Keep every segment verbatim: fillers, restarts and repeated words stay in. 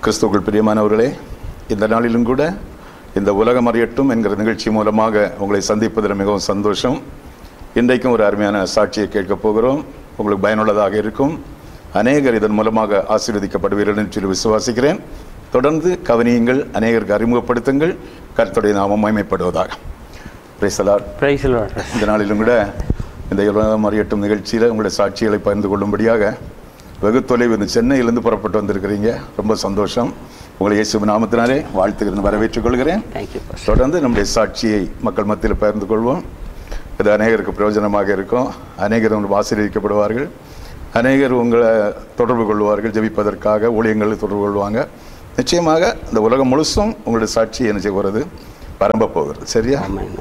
கிறிஸ்துவுக்குள் பிரியமானவர்களே, இந்த நாளிலும் கூட இந்த உலகம் அறியட்டும் என்கிற நிகழ்ச்சி மூலமாக உங்களை சந்திப்பதில் மிகவும் சந்தோஷம். இன்றைக்கும் ஒரு அருமையான சாட்சியை கேட்கப் போகிறோம். உங்களுக்கு பயனுள்ளதாக இருக்கும். அநேகர் இதன் மூலமாக ஆசீர்வதிக்கப்படுவீர்கள் என்று சொல்லி விசுவாசிக்கிறேன். தொடர்ந்து கவனியுங்கள், அநேகருக்கு அறிமுகப்படுத்துங்கள். கர்த்தருடைய நாமம் மகிமைப்படுவதாக. Praise the Lord. Praise the Lord. இந்த நாளிலும் கூட இந்த உலகம் அறியட்டும் நிகழ்ச்சியில் உங்களுடைய சாட்சிகளை பகிர்ந்து கொள்ளும்படியாக வெகு தொலைவு இந்த சென்னையிலிருந்து புறப்பட்டு வந்திருக்கிறீங்க. ரொம்ப சந்தோஷம். உங்களை இயேசு நாமத்தினாலே வாழ்த்துக்கிறேன், வரவேற்றுக் கொள்கிறேன். தொடர்ந்து நம்முடைய சாட்சியை மக்கள் மத்தியில் பகிர்ந்து கொள்வோம். இது அநேகருக்கு பிரயோஜனமாக இருக்கும். அநேகர் உங்களுக்கு ஆசீர்வதிக்கப்படுவார்கள். அநேகர் உங்களை தொடர்பு கொள்வார்கள், ஜெபிப்பதற்காக ஊழியங்களில் தொடர்பு கொள்வாங்க. நிச்சயமாக இந்த உலகம் முழுசும் உங்களுடைய சாட்சி என்ன செய்கிறது, பரம்ப போகிறது. சரியா?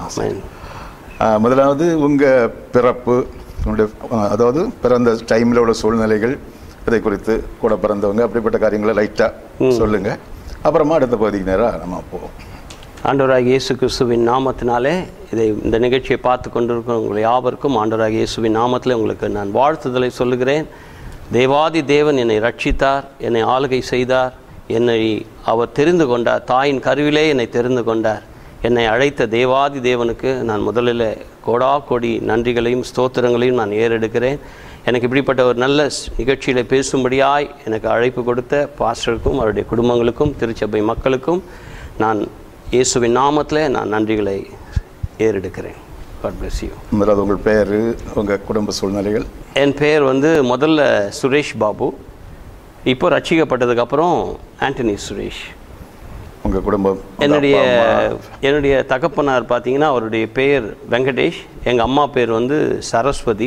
முதலாவது உங்கள் பிறப்பு, உங்களுடைய அதாவது பிறந்த டைமில் உள்ள சூழ்நிலைகள், இதை குறித்து கூட பிறந்தவங்க அப்படிப்பட்ட காரியங்களை லைட்டாக சொல்லுங்கள். அப்புறமா அடுத்த பகுதிக்கு நேராக நம்ம போவோம். ஆண்டவராகிய இயேசு கிறிஸ்துவின் நாமத்தினாலே இதை இந்த நிகழ்ச்சியை பார்த்து கொண்டிருக்கிற உங்களை யாவருக்கும் ஆண்டவராகிய இயேசுவின் நாமத்தில் உங்களுக்கு நான் வாழ்த்துதலை சொல்லுகிறேன். தேவாதி தேவன் என்னை ரட்சித்தார், என்னை ஆளுகை செய்தார், என்னை அவர் தெரிந்து கொண்டார். தாயின் கருவிலே என்னை தெரிந்து கொண்டார். என்னை அழைத்த தேவாதி தேவனுக்கு நான் முதலில் கோடா கோடி நன்றிகளையும் ஸ்தோத்திரங்களையும் நான் ஏறெடுக்கிறேன். எனக்கு இப்படிப்பட்ட ஒரு நல்ல நிகழ்ச்சியில் பேசும்படியாய் எனக்கு அழைப்பு கொடுத்த பாஸ்டருக்கும் அவருடைய குடும்பங்களுக்கும் திருச்சபை மக்களுக்கும் நான் இயேசுவின் நாமத்தில் நான் நன்றிகளை ஏறெடுக்கிறேன். God bless you. முதலாவது உங்கள் பெயர், உங்கள் குடும்ப சூழ்நிலைகள். என் பெயர் வந்து முதல்ல சுரேஷ் பாபு. இப்போ ரட்சிக்கப்பட்டதுக்கப்புறம் ஆண்டனி சுரேஷ். உங்கள் குடும்பம்? என்னுடைய என்னுடைய தகப்பனார் பார்த்தீங்கன்னா அவருடைய பெயர் வெங்கடேஷ். எங்கள் அம்மா பேர் வந்து சரஸ்வதி.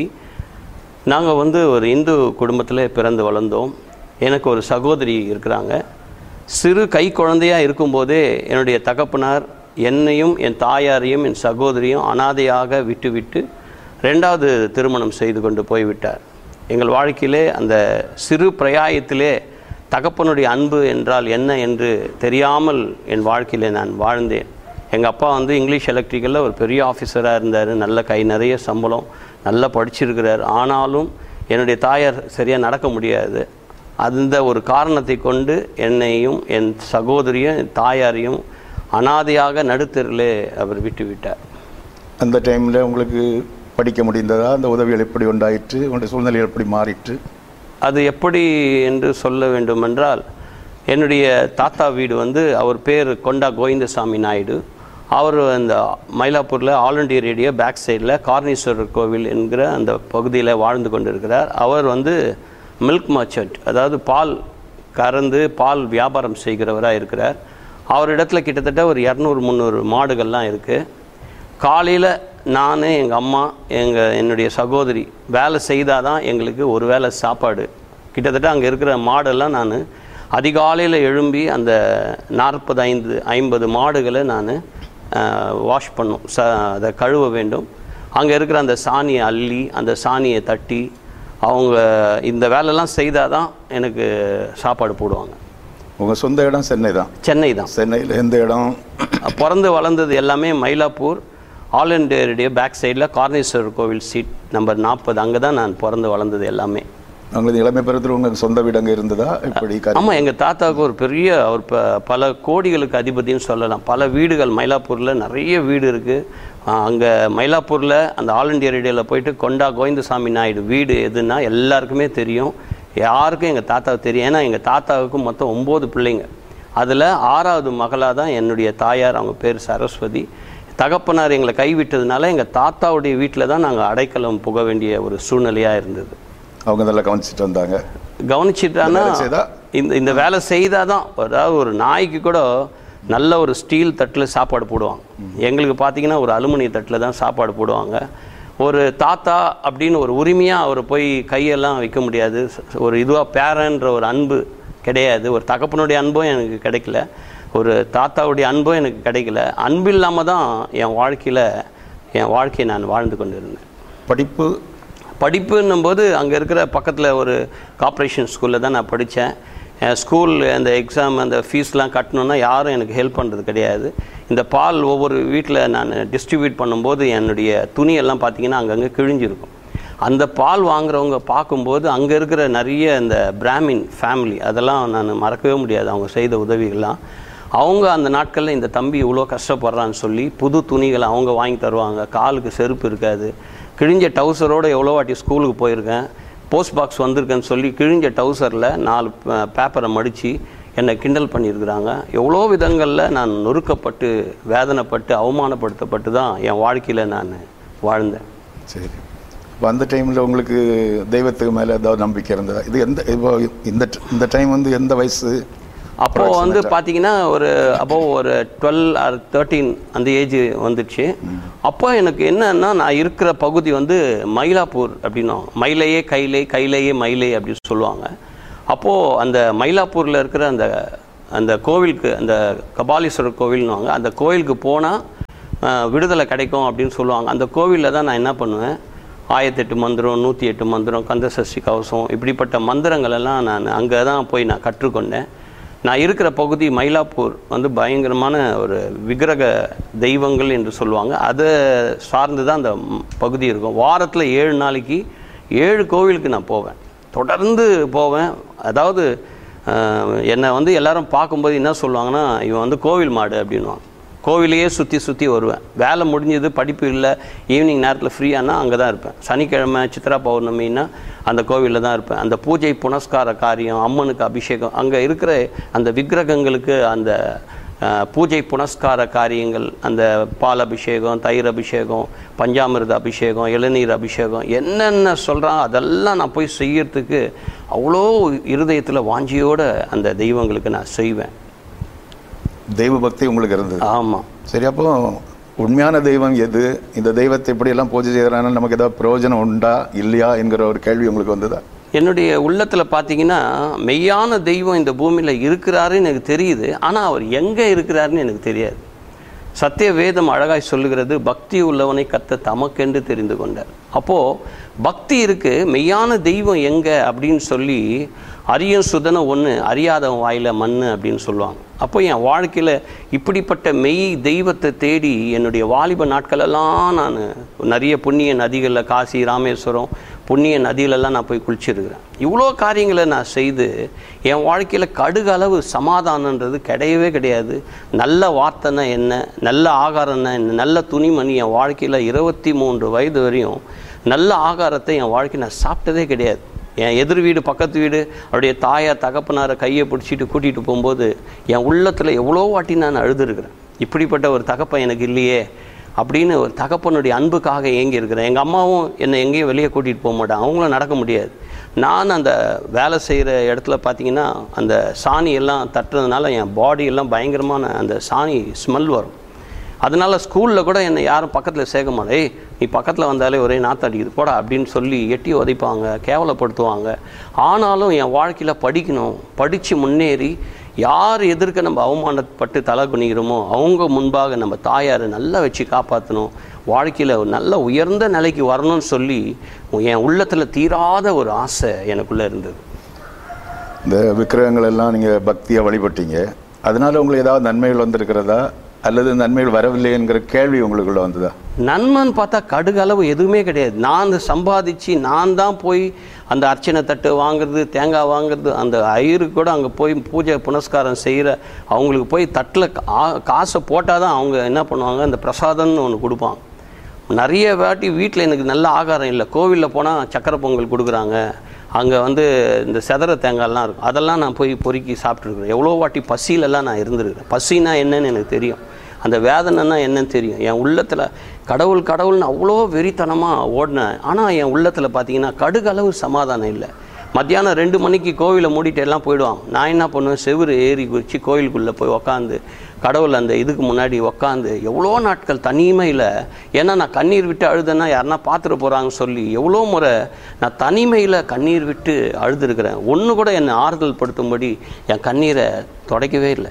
நாங்கள் வந்து ஒரு இந்து குடும்பத்தில் பிறந்து வளர்ந்தோம். எனக்கு ஒரு சகோதரி இருக்கிறாங்க. சிறு கை குழந்தையாக இருக்கும்போதே என்னுடைய தகப்பனார் என்னையும் என் தாயாரையும் என் சகோதரியும் அனாதையாக விட்டு விட்டு ரெண்டாவது திருமணம் செய்து கொண்டு போய்விட்டார். எங்கள் வாழ்க்கையிலே அந்த சிறு பிரயாயத்திலே தகப்பனுடைய அன்பு என்றால் என்ன என்று தெரியாமல் என் வாழ்க்கையில் நான் வாழ்ந்தேன். எங்கள் அப்பா வந்து இங்கிலீஷ் எலக்ட்ரிக்கலில் ஒரு பெரிய ஆஃபீஸராக இருந்தார். நல்ல கை நிறைய சம்பளம், நல்லா படிச்சிருக்கிறார். ஆனாலும் என்னுடைய தாயார் சரியாக நடக்க முடியாது. அந்த ஒரு காரணத்தை கொண்டு என்னையும் என் சகோதரியும் என் தாயாரையும் அனாதையாக நடுத்தரிலே அவர் விட்டு விட்டார். அந்த டைமில் உங்களுக்கு படிக்க முடிந்ததா? அந்த உதவிகள் எப்படி உண்டாயிற்று? உங்களுடைய சூழ்நிலை எப்படி மாறிற்று? அது எப்படி என்று சொல்ல வேண்டுமென்றால், என்னுடைய தாத்தா வீடு வந்து அவர் பேர் கொண்டா கோவிந்தசாமி நாயுடு. அவர் அந்த மயிலாப்பூரில் ஆல் இண்டியா ரேடியோ பேக் சைடில் கார்னீஸ்வரர் கோவில் என்கிற அந்த பகுதியில் வாழ்ந்து கொண்டிருக்கிறார். அவர் வந்து மில்க் மர்ச்சன்ட், அதாவது பால் கறந்து பால் வியாபாரம் செய்கிறவராக இருக்கிறார். அவரிடத்துல கிட்டத்தட்ட ஒரு இரநூறு முந்நூறு மாடுகள்லாம் இருக்குது. காலையில் நான், எங்கள் அம்மா, எங்கள் என்னுடைய சகோதரி வேலை செய்தால் தான் எங்களுக்கு ஒரு வேளை சாப்பாடு. கிட்டத்தட்ட அங்கே இருக்கிற மாடெல்லாம் நான் அதிகாலையில் எழும்பி அந்த நாற்பது ஐந்து ஐம்பது மாடுகளை நான் வாஷ் பண்ணும், ச அதை கழுவ வேண்டும். அங்கே இருக்கிற அந்த சாணியை அள்ளி அந்த சாணியை தட்டி அவங்க இந்த வேலைலாம் செய்தால் தான் எனக்கு சாப்பாடு போடுவாங்க. உங்கள் சொந்த இடம் சென்னை தான்? சென்னை தான். சென்னையில் எந்த இடம்? பிறந்து வளர்ந்தது எல்லாமே Mylapore all India radio back சைடில் கார்னீஸ்வரர் கோவில் சீட் நம்பர் நாற்பது. அங்கே தான் நான் பிறந்து வளர்ந்தது எல்லாமே. உங்களுக்கு இளமை பருவத்தில் உங்களுக்கு சொந்த வீடு அங்கே இருந்ததா? இப்படி? ஆமாம், எங்கள் தாத்தாவுக்கு ஒரு பெரிய அவர் ப பல கோடிகளுக்கு அதிபதினு சொல்லலாம். பல வீடுகள் மயிலாப்பூரில் நிறைய வீடு இருக்குது. அங்கே மயிலாப்பூரில் அந்த ஆல் இண்டியா ரேடியோவில் போயிட்டு கொண்டா கோவிந்தசாமி நாயுடு வீடு எதுன்னா எல்லாருக்குமே தெரியும். யாருக்கும் எங்கள் தாத்தாவுக்கு தெரியும். ஏன்னா எங்கள் தாத்தாவுக்கு மொத்தம் ஒம்பது பிள்ளைங்க. அதில் ஆறாவது மகளாக தான் என்னுடைய தாயார், அவங்க பேர் சரஸ்வதி. தகப்பனார் எங்களை கைவிட்டதுனால எங்கள் தாத்தாவுடைய வீட்டில் தான் நாங்கள் அடைக்கலம் புக வேண்டிய ஒரு சூழ்நிலையாக இருந்தது. அவங்க நல்லா கவனிச்சுட்டு வந்தாங்க? கவனிச்சுட்டானா இந்த இந்த வேலை செய்தால் தான், அதாவது ஒரு நாய்க்கு கூட நல்ல ஒரு ஸ்டீல் தட்டில் சாப்பாடு போடுவாங்க. எங்களுக்கு பார்த்திங்கன்னா ஒரு அலுமினிய தட்டில் தான் சாப்பாடு போடுவாங்க. ஒரு தாத்தா அப்படின்னு ஒரு உரிமையாக அவர் போய் கையெல்லாம் வைக்க முடியாது. ஒரு இதுவாக பேரன்ற ஒரு அன்பு கிடையாது. ஒரு தகப்பனுடைய அன்பும் எனக்கு கிடைக்கல, ஒரு தாத்தாவுடைய அன்பும் எனக்கு கிடைக்கல. அன்பு இல்லாமல் தான் என் வாழ்க்கையில் என் வாழ்க்கையை நான் வாழ்ந்து கொண்டு இருந்தேன். படிப்பு படிப்புன்னும் போது அங்கே இருக்கிற பக்கத்தில் ஒரு கார்ப்பரேஷன் ஸ்கூலில் தான் நான் படித்தேன். ஸ்கூல் அந்த எக்ஸாம் அந்த ஃபீஸ்லாம் கட்டணுன்னா யாரும் எனக்கு ஹெல்ப் பண்ணுறது கிடையாது. இந்த பால் ஒவ்வொரு வீட்டில் நான் டிஸ்ட்ரிபியூட் பண்ணும்போது என்னுடைய துணியெல்லாம் பார்த்திங்கன்னா அங்கங்கே கிழிஞ்சிருக்கும். அந்த பால் வாங்குறவங்க பார்க்கும்போது அங்கே இருக்கிற நிறைய இந்த பிராமின் ஃபேமிலி அதெல்லாம் நான் மறக்கவே முடியாது. அவங்க செய்த உதவிகள்லாம் அவங்க அந்த நாட்களில் இந்த தம்பி இவ்வளோ கஷ்டப்படுறான்னு சொல்லி புது துணிகளை அவங்க வாங்கி தருவாங்க. காலுக்கு செருப்பு இருக்காது. கிழிஞ்ச டவுசரோடு எவ்வளோ வாட்டி ஸ்கூலுக்கு போயிருக்கேன். போஸ்ட் பாக்ஸ் வந்திருக்கேன்னு சொல்லி கிழிஞ்ச டவுசரில் நாலு பேப்பரை மடித்து என்னை கிண்டல் பண்ணியிருக்கிறாங்க. எவ்வளோ விதங்களில் நான் நொறுக்கப்பட்டு வேதனைப்பட்டு அவமானப்படுத்தப்பட்டு தான் என் வாழ்க்கையில் நான் வாழ்ந்தேன். சரி, இப்போ அந்த டைமில் உங்களுக்கு தெய்வத்துக்கு மேலே ஏதாவது நம்பிக்கை இருந்ததா? இது எந்த இப்போ இந்த இந்த டைம் வந்து எந்த வயசு? அப்போது வந்து பார்த்தீங்கன்னா ஒரு அப்போ ஒரு டுவெல் ஆர் தேர்ட்டீன் அந்த ஏஜ் வந்துடுச்சு. அப்போ எனக்கு என்னன்னா நான் இருக்கிற பகுதி வந்து மயிலாப்பூர் அப்படின்னா மயிலையே கையிலே கையிலேயே மயிலை அப்படின்னு சொல்லுவாங்க. அப்போது அந்த மயிலாப்பூரில் இருக்கிற அந்த அந்த கோவிலுக்கு அந்த கபாலீஸ்வரர் கோவில்னுவாங்க. அந்த கோவிலுக்கு போனால் விடுதலை கிடைக்கும் அப்படின்னு சொல்லுவாங்க. அந்த கோவிலில் தான் நான் என்ன பண்ணுவேன், ஆயிரத்தெட்டு மந்திரம், நூற்றி எட்டு மந்திரம், கந்தசஷ்டி கவசம், இப்படிப்பட்ட மந்திரங்கள் எல்லாம் நான் அங்கே தான் போய் நான் கற்றுக்கொண்டேன். நான் இருக்கிற பகுதி மயிலாப்பூர் வந்து பயங்கரமான ஒரு விக்கிரக தெய்வங்கள் என்று சொல்லுவாங்க. அதை சார்ந்து தான் அந்த பகுதி இருக்கும். வாரத்தில் ஏழு நாளைக்கு ஏழு கோவிலுக்கு நான் போவேன், தொடர்ந்து போவேன். அதாவது என்னை வந்து எல்லாரும் பார்க்கும்போது என்ன சொல்லுவாங்கன்னா, இவன் வந்து கோவில் மாடு அப்படின்வாங்க. கோவிலையே சுற்றி சுற்றி வருவேன். வேலை முடிஞ்சது, படிப்பு இல்லை, ஈவினிங் நேரத்தில் ஃப்ரீயானா அங்கே தான் இருப்பேன். சனிக்கிழமை சித்ரா பௌர்ணமின்னா அந்த கோவிலில் தான் இருப்பேன். அந்த பூஜை புனஸ்கார காரியம், அம்மனுக்கு அபிஷேகம், அங்கே இருக்கிற அந்த விக்கிரகங்களுக்கு அந்த பூஜை புனஸ்கார காரியங்கள், அந்த பால் அபிஷேகம், தயிர் அபிஷேகம், பஞ்சாமிர்த அபிஷேகம், இளநீர் அபிஷேகம், என்னென்ன சொல்கிறான் அதெல்லாம் நான் போய் செய்யறதுக்கு அவ்வளோ இருதயத்தில் வாஞ்சியோடு அந்த தெய்வங்களுக்கு நான் செய்வேன். தெய்வ பக்தி உங்களுக்கு இருந்தது? ஆமாம். சரி, அப்போ உண்மையான தெய்வம் எது, இந்த தெய்வத்தை இப்படியெல்லாம் பூஜை செய்கிறாங்க, நமக்கு ஏதாவது பிரயோஜனம் உண்டா இல்லையா என்கிற ஒரு கேள்வி உங்களுக்கு வந்ததா? என்னுடைய உள்ளத்தில் பார்த்தீங்கன்னா மெய்யான தெய்வம் இந்த பூமியில் இருக்கிறாருன்னு எனக்கு தெரியுது. ஆனால் அவர் எங்கே இருக்கிறாருன்னு எனக்கு தெரியாது. சத்திய வேதம் அழகாய் சொல்லுகிறது, பக்தி உள்ளவனை கத்த தமக்கென்று தெரிந்து கொண்டார். அப்போது பக்தி இருக்குது, மெய்யான தெய்வம் எங்கே அப்படின்னு சொல்லி அரியும் சுதன ஒன்று அறியாதவன் வாயில மண் அப்படின்னு சொல்லுவாங்க. அப்போ என் வாழ்க்கையில் இப்படிப்பட்ட மெய் தெய்வத்தை தேடி என்னுடைய வாலிப நாட்களெல்லாம் நான் நிறைய புண்ணிய நதிகளில், காசி, ராமேஸ்வரம் புண்ணிய நதிகளெல்லாம் நான் போய் குளிச்சிருக்கிறேன். இவ்வளோ காரியங்களை நான் செய்து என் வாழ்க்கையில் கடுகளவு சமாதானன்றது கிடையவே கிடையாது. நல்ல வார்த்தைன்னா என்ன, நல்ல ஆகாரம்னா என்ன, நல்ல துணிமணி, என் வாழ்க்கையில் இருபத்தி மூன்று வயது வரையும் நல்ல ஆகாரத்தை என் வாழ்க்கை நான் சாப்பிட்டதே கிடையாது. என் எதிர் வீடு, பக்கத்து வீடு, அவருடைய தாயார் தகப்பனாரை கையை பிடிச்சிட்டு கூட்டிகிட்டு போகும்போது என் உள்ளத்தில் எவ்வளோ வாட்டி நான் அழுதுருக்கிறேன். இப்படிப்பட்ட ஒரு தகப்பன் எனக்கு இல்லையே அப்படின்னு ஒரு தகப்பனுடைய அன்புக்காக ஏங்கி இருக்கிறேன். எங்கள் அம்மாவும் என்னை எங்கேயும் வெளியே கூட்டிகிட்டு போக மாட்டாங்க, அவங்களும் நடக்க முடியாது. நான் அந்த வேலை செய்கிற இடத்துல பார்த்திங்கன்னா அந்த சாணி எல்லாம் தட்டுறதுனால என் பாடியெல்லாம் பயங்கரமான அந்த சாணி ஸ்மெல் வரும். அதனால் ஸ்கூலில் கூட என்னை யாரும் பக்கத்தில் சேர்க்க மாட்டே, நீ பக்கத்தில் வந்தாலே ஒரே நாற்று அடிக்குது போடா அப்படின்னு சொல்லி எட்டி உதைப்பாங்க, கேவலப்படுத்துவாங்க. ஆனாலும் என் வாழ்க்கையில் படிக்கணும், படித்து முன்னேறி யார் எதிர்க்க நம்ம அவமானப்பட்டு தலை குனிகிறோமோ அவங்க முன்பாக நம்ம தாயாரை நல்லா வச்சு காப்பாற்றணும், வாழ்க்கையில் நல்ல உயர்ந்த நிலைக்கு வரணும்னு சொல்லி என் உள்ளத்தில் தீராத ஒரு ஆசை எனக்குள்ளே இருந்தது. இந்த விக்கிரகங்கள் எல்லாம் நீங்கள் பக்தியாக வழிபட்டீங்க, அதனால் உங்களுக்கு ஏதாவது நன்மைகள் வந்திருக்கிறதா அல்லது நன்மைகள் வரவில்லை என்கிற கேள்வி உங்களுக்குள்ள வந்ததா? நன்மைன்னு பார்த்தா கடுகளவு எதுவுமே கிடையாது. நான் சம்பாதிச்சு நான் தான் போய் அந்த அர்ச்சனை தட்டு வாங்குறது, தேங்காய் வாங்குறது, அந்த ஐயருக்கு கூட அங்கே போய் பூஜை புனஸ்காரம் செய்கிற அவங்களுக்கு போய் தட்டில் காசை போட்டால் தான் அவங்க என்ன பண்ணுவாங்க, அந்த பிரசாதம்னு ஒன்று கொடுப்பாங்க. நிறைய வாட்டி வீட்டில் எனக்கு நல்ல ஆகாரம் இல்லை, கோவிலில் போனால் சக்கரை பொங்கல் கொடுக்குறாங்க, அங்கே வந்து இந்த செதற தேங்காய்லாம் இருக்கும், அதெல்லாம் நான் போய் பொறுக்கி சாப்பிட்ருக்குறேன். எவ்வளோ வாட்டி பசியிலெல்லாம் நான் இருந்துருக்கிறேன். பசினா என்னன்னு எனக்கு தெரியும், அந்த வேதனைன்னா என்னன்னு தெரியும். என் உள்ளத்தில் கடவுள் கடவுள்னு அவ்வளோ வெறித்தனமாக ஓடினேன். ஆனால் என் உள்ளத்தில் பார்த்தீங்கன்னா கடுகளவு சமாதானம் இல்லை. மத்தியானம் ரெண்டு மணிக்கு கோவிலை மூடிட்டு எல்லாம் போயிடுவாங்க. நான் என்ன பண்ணுவேன், செவுறு ஏறி குறித்து கோவிலுக்குள்ளே போய் உக்காந்து கடவுள் அந்த இதுக்கு முன்னாடி உக்காந்து எவ்வளோ நாட்கள் தனிமையில், ஏன்னா நான் கண்ணீர் விட்டு அழுதேன்னா யாருன்னா பார்த்துட்டு போகிறாங்கன்னு சொல்லி எவ்வளோ முறை நான் தனிமையில் கண்ணீர் விட்டு அழுதுருக்கிறேன். ஒன்று கூட என்னை ஆறுதல் படுத்தும்படி என் கண்ணீரை துடைக்கவே இல்லை.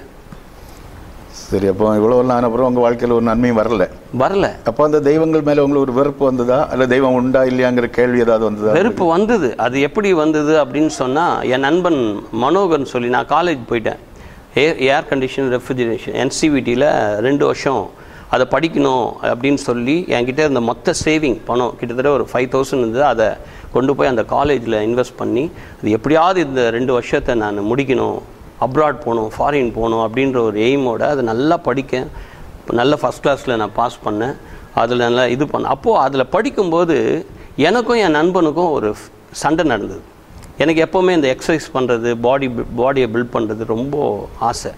சரி, அப்போ இவ்வளோ ஆன அப்புறம் உங்கள் வாழ்க்கையில் ஒரு நன்மையும் வரல வரல அப்போ அந்த தெய்வங்கள் மேலே உங்களுக்கு ஒரு வெறுப்பு வந்ததா, இல்லை தெய்வம் உண்டா இல்லையாங்கிற கேள்வி ஏதாவது வந்ததா? வெறுப்பு வந்தது. அது எப்படி வந்தது அப்படின்னு சொன்னால், என் நண்பன் மனோகர்னு சொல்லி, நான் காலேஜ் போயிட்டேன், ஏர் ஏர் கண்டிஷன் ரெஃப்ரிஜரேஷன் என்சிவிடியில் ரெண்டு வருஷம் அதை படிக்கணும் அப்படின்னு சொல்லி என்கிட்ட இருந்த மொத்த சேவிங் பணம் கிட்டத்தட்ட ஒரு ஃபைவ் தௌசண்ட் இருந்தது. அதை கொண்டு போய் அந்த காலேஜில் இன்வெஸ்ட் பண்ணி அது எப்படியாவது இந்த ரெண்டு வருஷத்தை நான் முடிக்கணும், அப்ராட் போகணும், ஃபாரின் போகணும் அப்படின்ற ஒரு எய்மோட அதை நல்லா படிக்க நல்ல ஃபஸ்ட் கிளாஸில் நான் பாஸ் பண்ணேன். அதில் நல்லா இது பண்ணேன். அப்போது அதில் படிக்கும்போது எனக்கும் என் நண்பனுக்கும் ஒரு சண்டை நடந்தது. எனக்கு எப்போவுமே இந்த எக்ஸசைஸ் பண்ணுறது, பாடி பாடியை பில்ட் பண்ணுறது ரொம்ப ஆசை.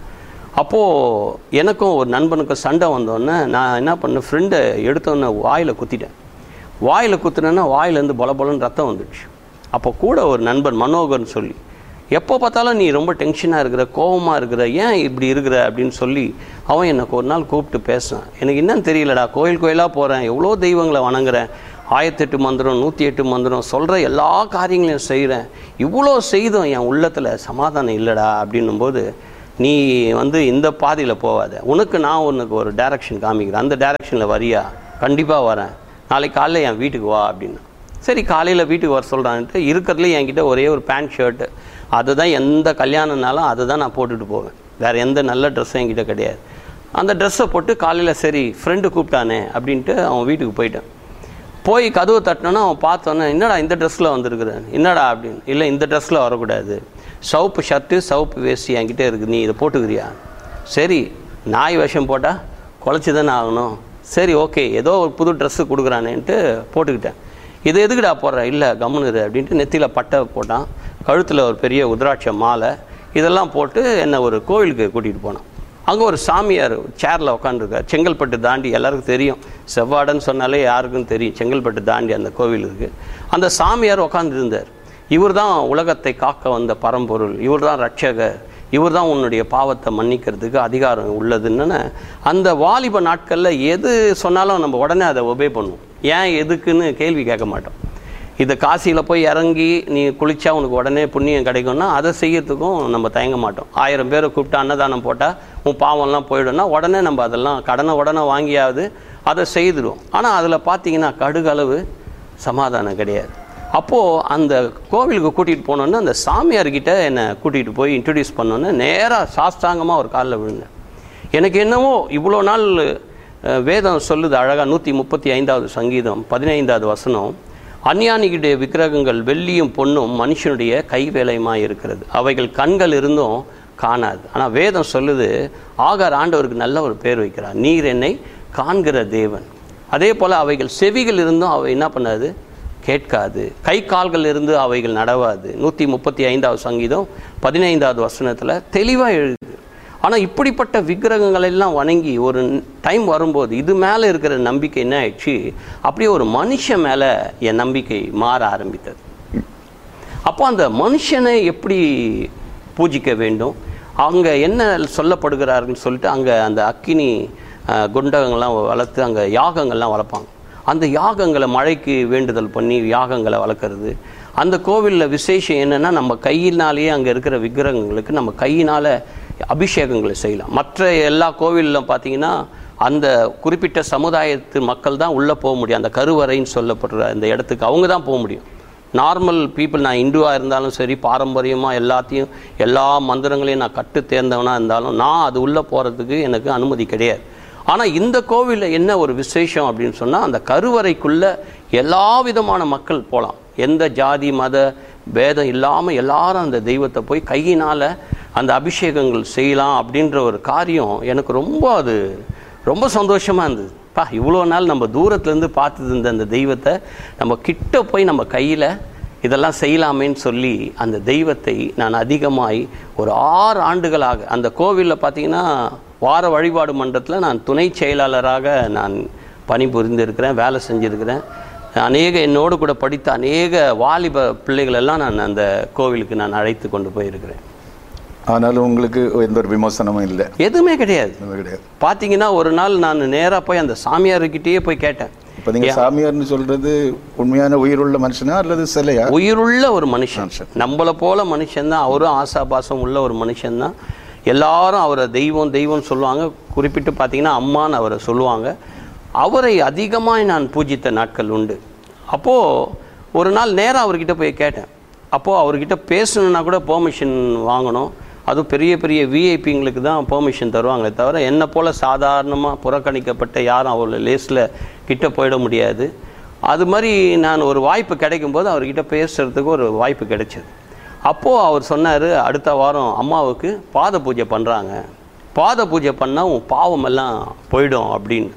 அப்போது எனக்கும் ஒரு நண்பனுக்கும் சண்டை வந்தோடனே நான் என்ன பண்ணேன், ஃப்ரெண்டை எடுத்தோன்னே வாயில் குத்திட்டேன். வாயில் குத்துனேன்னா வாயிலேருந்து பொல பொலன்னு ரத்தம் வந்துடுச்சு. அப்போ கூட ஒரு நண்பன் மனோகர்னு சொல்லி, எப்போ பார்த்தாலும் நீ ரொம்ப டென்ஷனாக இருக்கிற, கோபமாக இருக்கிற, ஏன் இப்படி இருக்கிற அப்படின்னு சொல்லி அவன் எனக்கு ஒரு நாள் கூப்பிட்டு பேசினான். எனக்கு என்னன்னு தெரியலடா, கோயில் கோயிலாக போகிறேன், எவ்வளோ தெய்வங்களை வணங்குறேன், ஆயிரத்தெட்டு மந்திரம் நூற்றி எட்டு மந்திரம் சொல்கிற எல்லா காரியங்களையும் செய்கிறேன், இவ்வளோ செய்தும் என் உள்ளத்தில் சமாதானம் இல்லைடா அப்படின்னும்போது, நீ வந்து இந்த பாதையில் போகாத, உனக்கு நான் உனக்கு ஒரு டைரக்ஷன் காமிக்கிறேன், அந்த டைரக்ஷனில் வரியா? கண்டிப்பாக வரேன், நாளைக்கு காலையில் என் வீட்டுக்கு வா அப்படின்னு. சரி, காலையில் வீட்டுக்கு வர சொல்கிறான்ட்டு இருக்கிறதுல என்கிட்ட ஒரே ஒரு பேண்ட் ஷர்ட்டு, அதை தான் எந்த கல்யாணம்னாலும் அதை தான் நான் போட்டுட்டு போவேன், வேறு எந்த நல்ல ட்ரெஸ்ஸும் என்கிட்ட கிடையாது. அந்த ட்ரெஸ்ஸை போட்டு காலையில் சரி ஃப்ரெண்டு கூப்பிட்டானே அப்படின்ட்டு அவன் வீட்டுக்கு போயிட்டேன். போய் கதவை தட்டினோன்னா அவன் பார்த்தோன்னே, என்னடா இந்த ட்ரெஸ்ஸில் வந்திருக்கிறேன், என்னடா அப்படின்னு. இல்லை, இந்த ட்ரெஸ்ஸில் வரக்கூடாது, சவுப்பு ஷர்ட்டு சவுப்பு வேஸ்டி என்கிட்ட இருக்குது, நீ இதை போட்டுக்கிறியா? சரி, நாய் வேஷம் போட்டால் குலைச்சி தானே ஆகணும், சரி ஓகே ஏதோ ஒரு புது ட்ரெஸ்ஸு கொடுக்குறானேன்ட்டு போட்டுக்கிட்டேன். இது எதுக்குடா போடுற? இல்லை கம்முனுரு அப்படின்ட்டு நெத்தியில் பட்டை போட்டான், கழுத்தில் ஒரு பெரிய உத்ராட்ச மாலை, இதெல்லாம் போட்டு என்னை ஒரு கோவிலுக்கு கூட்டிகிட்டு போனான். அங்கே ஒரு சாமியார் சேரில் உட்காந்துருக்கார். செங்கல்பட்டு தாண்டி எல்லாருக்கும் தெரியும், செவ்வாடன்னு சொன்னாலே யாருக்கும் தெரியும், செங்கல்பட்டு தாண்டி அந்த கோவிலுக்கு அந்த சாமியார் உட்காந்துருந்தார். இவர் தான் உலகத்தை காக்க வந்த பரம்பொருள், இவர் தான் ரட்சகர், இவர் தான் உன்னுடைய பாவத்தை மன்னிக்கிறதுக்கு அதிகாரம் உள்ளதுன்னு. அந்த வாலிப நாட்களில் எது சொன்னாலும் நம்ம உடனே அதை ஒபே பண்ணுவோம், ஏன் எதுக்குன்னு கேள்வி கேட்க மாட்டோம். இதை காசியில் போய் இறங்கி நீ குளித்தா உனக்கு உடனே புண்ணியம் கிடைக்கும்னா அதை செய்யறதுக்கும் நம்ம தயங்க மாட்டோம். ஆயிரம் பேரை கூப்பிட்டு அன்னதானம் போட்டால் உன் பாவம்லாம் போயிடும்னா உடனே நம்ம அதெல்லாம் கடனை உடனே வாங்கியாவது அதை செய்துடுவோம். ஆனால் அதில் பார்த்தீங்கன்னா கடுகளவு சமாதானம் கிடையாது. அப்போது அந்த கோவிலுக்கு கூட்டிகிட்டு போனோன்னே அந்த சாமியார்கிட்ட என்னை கூட்டிகிட்டு போய் இன்ட்ரடியூஸ் பண்ணோன்னே நேராக சாஸ்தாங்கமாக ஒரு காலில் விழுந்தேன். எனக்கு என்னவோ இவ்வளோ நாள் வேதம் சொல்லுது அழகாக, நூற்றி முப்பத்தி ஐந்தாவது சங்கீதம் பதினைந்தாவது வசனம், அஞ்ஞானிகளுடைய விக்கிரகங்கள் வெள்ளியும் பொண்ணும் மனுஷனுடைய கைவேலையுமாக இருக்கிறது, அவைகள் கண்கள் இருந்தும் காணாது. ஆனால் வேதம் சொல்லுது, ஆகார் ஆண்டவருக்கு நல்ல ஒரு பேர் வைக்கிறார், நீர் என்னை காண்கிற தேவன். அதே போல் அவைகள் செவிகள் இருந்தும் அவை என்ன பண்ணாது, கேட்காது, கை கால்கள் இருந்து அவைகள் நடவாது. நூற்றி முப்பத்தி ஐந்தாவது சங்கீதம் பதினைந்தாவது வசனத்தில் தெளிவாக எழுது. ஆனால் இப்படிப்பட்ட விக்கிரகங்கள் எல்லாம் வணங்கி ஒரு டைம் வரும்போது இது மேலே இருக்கிற நம்பிக்கை என்ன ஆயிடுச்சு, அப்படியே ஒரு மனுஷன் மேலே என் நம்பிக்கை மாற ஆரம்பித்தது. அப்போ அந்த மனுஷனை எப்படி பூஜிக்க வேண்டும், அங்கே என்ன சொல்லப்படுகிறாருன்னு சொல்லிட்டு அங்கே அந்த அக்கினி குண்டகங்கள்லாம் வளர்த்து அங்கே யாகங்கள்லாம் வளர்ப்பாங்க. அந்த யாகங்களை மழைக்கு வேண்டுதல் பண்ணி யாகங்களை வளர்க்குறது. அந்த கோவிலில் விசேஷம் என்னென்னா, நம்ம கையினாலேயே அங்கே இருக்கிற விக்கிரகங்களுக்கு நம்ம கையினால் அபிஷேகங்களை செய்யலாம். மற்ற எல்லா கோவிலிலும் பார்த்தீங்கன்னா அந்த குறிப்பிட்ட சமுதாயத்து மக்கள் தான் உள்ளே போக முடியும், அந்த கருவறைன்னு சொல்லப்படுற அந்த இடத்துக்கு அவங்க தான் போக முடியும். நார்மல் பீப்புள், நான் இந்துவாக இருந்தாலும் சரி, பாரம்பரியமாக எல்லாத்தையும் எல்லா மந்திரங்களையும் நான் கட்டு தேர்ந்தவனாக இருந்தாலும் நான் அது உள்ளே போகிறதுக்கு எனக்கு அனுமதி கிடையாது. ஆனால் இந்த கோவிலில் என்ன ஒரு விசேஷம் அப்படின்னு சொன்னால், அந்த கருவறைக்குள்ளே எல்லா விதமான மக்கள் போகலாம், எந்த ஜாதி மத பேதம் இல்லாமல் எல்லாரும் அந்த தெய்வத்தை போய் கையினால் அந்த அபிஷேகங்கள் செய்யலாம் அப்படின்ற ஒரு காரியம் எனக்கு ரொம்ப அது ரொம்ப சந்தோஷமாக இருந்தது. பா, இவ்வளோ நாள் நம்ம தூரத்துலேருந்து பார்த்துட்டு இருந்த அந்த தெய்வத்தை நம்ம கிட்ட போய் நம்ம கையில் இதெல்லாம் செய்யலாமேன்னு சொல்லி அந்த தெய்வத்தை நான் அதிகமாய் ஒரு ஆறு ஆண்டுகளாக அந்த கோவிலில் பார்த்தீங்கன்னா வார வழிபாடு மன்றத்தில் நான் துணை செயலாளராக நான் பணிபுரிந்திருக்கிறேன், வேலை செஞ்சுருக்கிறேன். அநேக என்னோடு கூட படித்த அநேக வாலிப பிள்ளைகளெல்லாம் நான் அந்த கோவிலுக்கு நான் அழைத்து கொண்டு போயிருக்கிறேன். ஆனாலும் உங்களுக்கு எந்த ஒரு விமர்சனமும் இல்லை? எதுவுமே கிடையாது. கிடையாது. பார்த்தீங்கன்னா ஒரு நாள் நான் நேராக போய் அந்த சாமியார்கிட்டயே போய் கேட்டேன். இப்போ நீங்கள் சாமியார்னு சொல்கிறது உண்மையான உயிருள்ள மனுஷனா அல்லது சிலையா? உயிருள்ள ஒரு மனுஷன், நம்மளை போல மனுஷன்தான், அவரும் ஆசாபாசம் உள்ள ஒரு மனுஷன்தான். எல்லாரும் அவரை தெய்வம் தெய்வம்னு சொல்லுவாங்க, குறிப்பிட்டு பார்த்தீங்கன்னா அம்மான்னு அவரை சொல்லுவாங்க. அவரை அதிகமாக நான் பூஜித்த நாட்கள் உண்டு. அப்போது ஒரு நாள் நேராக அவர்கிட்ட போய் கேட்டேன். அப்போது அவர்கிட்ட பேசணுன்னா கூட பெர்மிஷன் வாங்கணும், அதுவும் பெரிய பெரிய விஐபிங்களுக்கு தான் பெர்மிஷன் தருவாங்களே தவிர என்னை போல் சாதாரணமாக புறக்கணிக்கப்பட்ட யாரும் அவ்வளோ லேஸில் கிட்ட போயிட முடியாது. அது மாதிரி நான் ஒரு வாய்ப்பு கிடைக்கும்போது அவர்கிட்ட பேசுகிறதுக்கு ஒரு வாய்ப்பு கிடைச்சிது. அப்போது அவர் சொன்னார், அடுத்த வாரம் அம்மாவுக்கு பாத பூஜை பண்ணுறாங்க, பாத பூஜை பண்ணால் உன் பாவமெல்லாம் போயிடும் அப்படின்னு.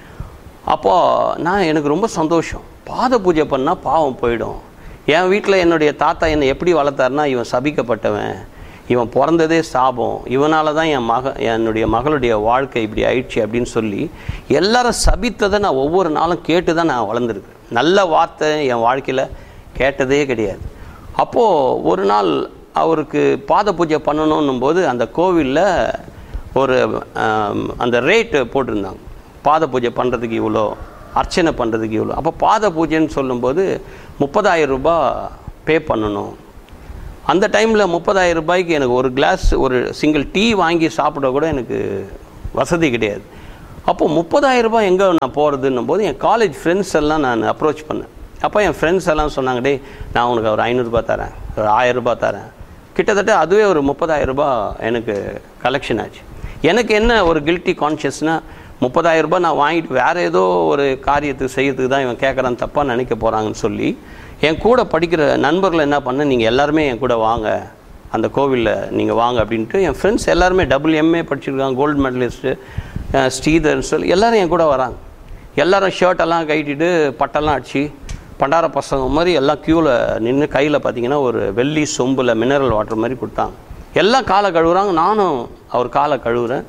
அப்போது நான் எனக்கு ரொம்ப சந்தோஷம், பாத பூஜை பண்ணால் பாவம் போயிடும். என் வீட்டில் என்னுடைய தாத்தா என்னை எப்படி வளர்த்தாருன்னா, இவன் சபிக்கப்பட்டவன், இவன் பிறந்ததே சாபம், இவனால தான் என் மக என்னுடைய மகளுடைய வாழ்க்கை இப்படி ஆயிடுச்சு அப்படின்னு சொல்லி எல்லாரும் சபித்ததை நான் ஒவ்வொரு நாளும் கேட்டு தான் நான் வளர்ந்துருக்கேன். நல்ல வார்த்தை என் வாழ்க்கையில் கேட்டதே கிடையாது. அப்போது ஒரு நாள் அவருக்கு பாத பூஜை பண்ணணும் போது அந்த கோவிலில் ஒரு அந்த ரேட்டு போட்டிருந்தாங்க, பாத பூஜை பண்ணுறதுக்கு இவ்வளோ, அர்ச்சனை பண்ணுறதுக்கு இவ்வளோ. அப்போ பாத பூஜைன்னு சொல்லும்போது முப்பதாயிரம் ரூபாய் பே பண்ணணும். அந்த டைமில் முப்பதாயிரம் ரூபாய்க்கு எனக்கு ஒரு கிளாஸ் ஒரு சிங்கிள் டீ வாங்கி சாப்பிட கூட எனக்கு வசதி கிடையாது. அப்போது முப்பதாயிரம் ரூபாய் எங்கே நான் போகிறதுன்னும் போது என் காலேஜ் ஃப்ரெண்ட்ஸ் எல்லாம் நான் அப்ரோச் பண்ணேன். அப்போ என் ஃப்ரெண்ட்ஸ் எல்லாம் சொன்னாங்க, டே நான் உனக்கு ஒரு ஐநூறுரூபா தரேன், ஒரு ஆயிரரூபா தரேன். கிட்டத்தட்ட அதுவே ஒரு முப்பதாயிரம் ரூபாய் எனக்கு கலெக்ஷன் ஆச்சு. எனக்கு என்ன ஒரு கில்ட்டி கான்ஷியஸ்னால், முப்பதாயிரம் ரூபாய் நான் வாங்கிட்டு வேறு ஏதோ ஒரு காரியத்துக்கு செய்யறதுக்கு தான் இவன் கேட்குறான்னு தப்பாக நினைக்க போகிறாங்கன்னு சொல்லி என் கூட படிக்கிற நண்பர்கள் என்ன பண்ண, நீங்கள் எல்லாருமே என் கூட வாங்க, அந்த கோவிலில் நீங்கள் வாங்க அப்படின்ட்டு என் ஃப்ரெண்ட்ஸ் எல்லாருமே டபுள் எம்ஏ படிச்சிருக்காங்க, கோல்டு மெடலிஸ்ட்டு, ஸ்ரீதர்னு சொல்லி எல்லோரும் என் கூட வராங்க. எல்லோரும் ஷர்ட்டெல்லாம் கட்டிட்டு பட்டெல்லாம் அடிச்சு பண்டார பசங்க மாதிரி எல்லாம் க்யூவில் நின்று கையில் பார்த்தீங்கன்னா ஒரு வெள்ளி சொம்பில் மினரல் வாட்டர் மாதிரி கொடுத்தாங்க. எல்லாம் காலை கழுவுறாங்க, நானும் அவர் காலை கழுவுறேன்.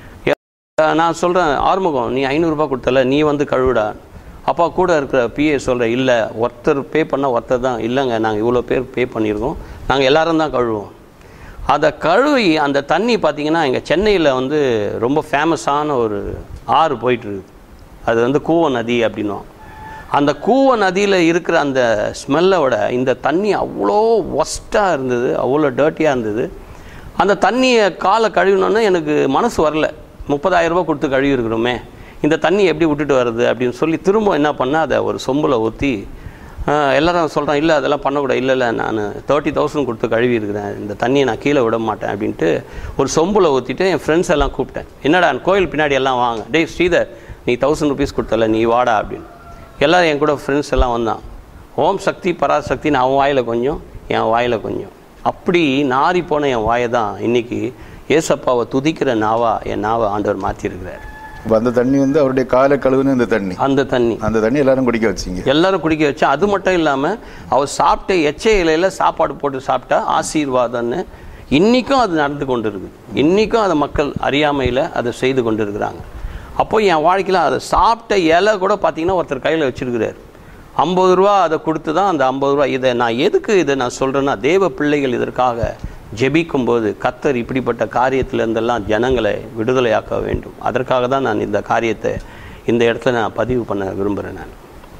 நான் சொல்கிறேன், ஆறுமுகம் நீ ஐநூறுரூபா கொடுத்தல, நீ வந்து கழுவுடா. அப்பா கூட இருக்கிற பிஏ சொல்கிறேன், இல்லை ஒருத்தர் பே பண்ணால் ஒருத்தர் தான், இல்லைங்க நாங்கள் இவ்வளோ பேர் பே பண்ணியிருக்கோம், நாங்கள் எல்லோரும் தான் கழுவோம். அதை கழுவி அந்த தண்ணி பார்த்திங்கன்னா எங்கள் சென்னையில் வந்து ரொம்ப ஃபேமஸான ஒரு ஆறு போயிட்டுருக்குது, அது வந்து கூவ நதி அப்படின்னும். அந்த கூவ நதியில் இருக்கிற அந்த ஸ்மெல்லை விட இந்த தண்ணி அவ்வளோ ஒஸ்ட்டாக இருந்தது, அவ்வளோ டர்ட்டியாக இருந்தது. அந்த தண்ணியை காலை கழுவினோன்னே எனக்கு மனசு வரல, முப்பதாயிரம் ரூபா கொடுத்து கழுவி இருக்கிறோமே, இந்த தண்ணி எப்படி விட்டுட்டு வருது அப்படின்னு சொல்லி திரும்ப என்ன பண்ணால் அதை ஒரு சொம்பில் ஊற்றி எல்லோரும் சொல்கிறேன், இல்லை அதெல்லாம் பண்ணக்கூடாது, இல்லை இல்லை நான் தேர்ட்டி தௌசண்ட் கொடுத்து கழுவி இருக்கிறேன், இந்த தண்ணியை நான் கீழே விட மாட்டேன் அப்படின்ட்டு ஒரு சொம்பில் ஊற்றிட்டு என் ஃப்ரெண்ட்ஸ் எல்லாம் கூப்பிட்டேன். என்னடா கோயில் பின்னாடி எல்லாம் வாங்க, டேய் ஸ்ரீதர் நீ தௌசண்ட் ருபீஸ் கொடுத்தல நீ வாடா அப்படின்னு. எல்லோரும் என் கூட ஃப்ரெண்ட்ஸ் எல்லாம் வந்தான். ஓம் சக்தி பராசக்தி நான் அவன் வாயில் கொஞ்சம் என் வாயில் கொஞ்சம், அப்படி நாரி போன என் வாயை தான் இன்றைக்கி ஏசப்பாவை துதிக்கிற நாவா என் நாவை ஆண்டவர் மாற்றிருக்கிறார். அந்த தண்ணி வந்து அவருடைய காலை கழுவுன்னு இந்த தண்ணி, அந்த தண்ணி அந்த தண்ணி எல்லாரும் குடிக்க வச்சிங்க, எல்லாரும் குடிக்க வச்சா. அது மட்டும் இல்லாமல் அவர் சாப்பிட்ட எச்சை இலையில் சாப்பாடு போட்டு சாப்பிட்டா ஆசீர்வாதம்னு இன்றைக்கும் அது நடந்து கொண்டு இருக்குது. இன்றைக்கும் அதை மக்கள் அறியாமையில் அதை செய்து கொண்டு இருக்கிறாங்க. அப்போ என் வாழ்க்கையில் அதை சாப்பிட்ட இலை கூட பார்த்திங்கன்னா ஒருத்தர் கையில் வச்சுருக்கிறார். ஐம்பது ரூபா அதை கொடுத்து தான் அந்த ஐம்பது ரூபா. இதை நான் எதுக்கு இதை நான் சொல்கிறேன்னா, தேவ பிள்ளைகள் இதற்காக ஜெபிக்கும்போது கர்த்தர் இப்படிப்பட்ட காரியத்திலேருந்தெல்லாம் ஜனங்களை விடுதலையாக்க வேண்டும். அதற்காக தான் நான் இந்த காரியத்தை இந்த இடத்துல நான் பதிவு பண்ண விரும்புகிறேன். நான்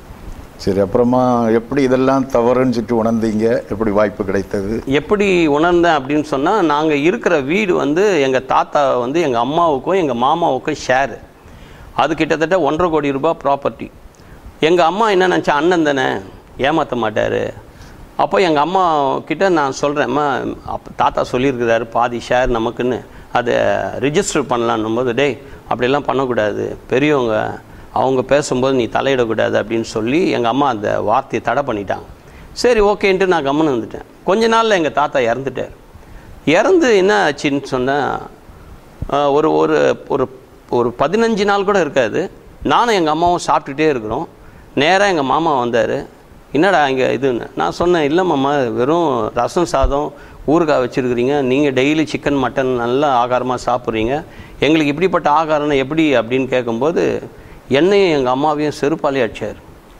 சரி, அப்புறமா எப்படி இதெல்லாம் தவறுன்னு சொல்லிட்டு உணர்ந்தீங்க, எப்படி வாய்ப்பு கிடைத்தது? எப்படி உணர்ந்தேன் அப்படின்னு சொன்னால், நாங்கள் இருக்கிற வீடு வந்து எங்கள் தாத்தா வந்து எங்கள் அம்மாவுக்கும் எங்கள் மாமாவுக்கும் ஷேரு. அது கிட்டத்தட்ட ஒன்றரை கோடி ரூபாய் ப்ராப்பர்ட்டி. எங்கள் அம்மா என்ன நினச்சா, அண்ணன் தானே ஏமாற்ற மாட்டார். அப்போ எங்கள் அம்மா கிட்ட நான் சொல்கிறேன்ம்மா, அப்போ தாத்தா சொல்லியிருக்கிறாரு பாதி ஷேர் நமக்குன்னு, அதை ரிஜிஸ்டர் பண்ணலான்னும் போது, டேய் அப்படிலாம் பண்ணக்கூடாது, பெரியவங்க அவங்க பேசும்போது நீ தலையிடக்கூடாது அப்படின்னு சொல்லி எங்கள் அம்மா அந்த வார்த்தையை தடை பண்ணிட்டாங்க. சரி ஓகேன்ட்டு நான் கம்முன்னு வந்துட்டேன். கொஞ்ச நாளில் எங்கள் தாத்தா இறந்துட்டார். இறந்து என்ன ஆச்சுன்னு சொன்னால், ஒரு ஒரு ஒரு ஒரு பதினஞ்சு நாள் கூட இருக்காது, நானும் எங்கள் அம்மாவும் சாப்பிட்டுட்டே இருக்கிறோம். நேராக எங்கள் மாமா வந்தார். என்னடா இங்கே இதுன்னு நான் சொன்னேன், இல்லை மாமா வெறும் ரசம் சாதம் ஊறுகாய் வச்சுருக்கிறீங்க, நீங்கள் டெய்லி சிக்கன் மட்டன் நல்லா ஆகாரமாக சாப்பிட்றீங்க, எங்களுக்கு இப்படிப்பட்ட ஆகாரம்னா எப்படி அப்படின்னு கேட்கும்போது என்னையும் எங்கள் அம்மாவையும் செருப்பாலே அடித்தார்,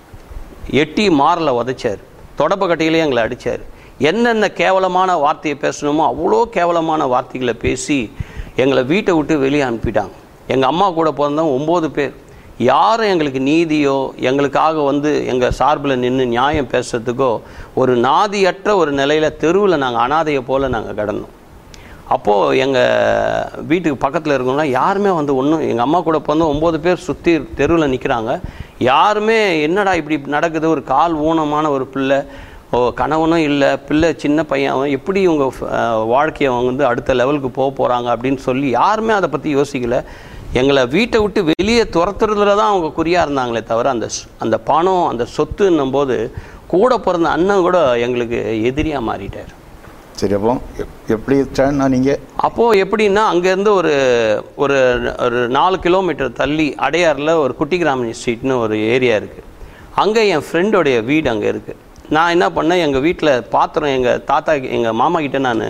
எட்டி மாரில் உதைச்சார், தொடப்பக்கட்டையிலே எங்களை அடித்தார். என்னென்ன கேவலமான வார்த்தையை பேசணுமோ அவ்வளோ கேவலமான வார்த்தைகளை பேசி எங்களை வீட்டை விட்டு வெளியே அனுப்பிட்டாங்க. எங்கள் அம்மா கூட பிறந்தவங்க ஒம்பது பேர். யாரும் எங்களுக்கு நீதியோ எங்களுக்காக வந்து எங்கள் சார்பில் நின்று நியாயம் பேசுறதுக்கோ ஒரு நாதியற்ற ஒரு நிலையில் தெருவில் நாங்கள் அனாதையை போல் நாங்கள் கிடந்தோம். அப்போது எங்கள் வீட்டுக்கு பக்கத்தில் இருக்கவங்களாம் யாருமே வந்து ஒன்றும், எங்கள் அம்மா கூட பிறந்த ஒம்பது பேர் சுற்றி தெருவில் நிற்கிறாங்க, யாருமே என்னடா இப்படி நடக்குது, ஒரு கால் ஊனமான ஒரு பிள்ளை ஓ கணவனும் இல்லை, பிள்ளை சின்ன பையன், அவன் எப்படி இவங்க வாழ்க்கையை அவங்க வந்து அடுத்த லெவலுக்கு போக போகிறாங்க அப்படின்னு சொல்லி யாருமே அதை பற்றி யோசிக்கலை. எங்களை வீட்டை விட்டு வெளியே துரத்துறதுல தான் அவங்க குறியாக இருந்தாங்களே தவிர அந்த அந்த பணம் அந்த சொத்துன்னும் போது கூட பிறந்த அண்ணன் கூட எங்களுக்கு எதிரியாக மாறிட்டார். சரி, அப்போ எப்படி நீங்கள் அப்போது எப்படின்னா அங்கேருந்து ஒரு ஒரு ஒரு நாலு கிலோமீட்டர் தள்ளி அடையாரில் ஒரு குட்டி கிராமணி ஸ்ட்ரீட்னு ஒரு ஏரியா இருக்குது. அங்கே என் ஃப்ரெண்டோடைய வீடு அங்கே இருக்குது. நான் என்ன பண்ணேன், எங்கள் வீட்டில் பாத்திரம் எங்கள் தாத்தா எங்கள் மாமா கிட்டே நான்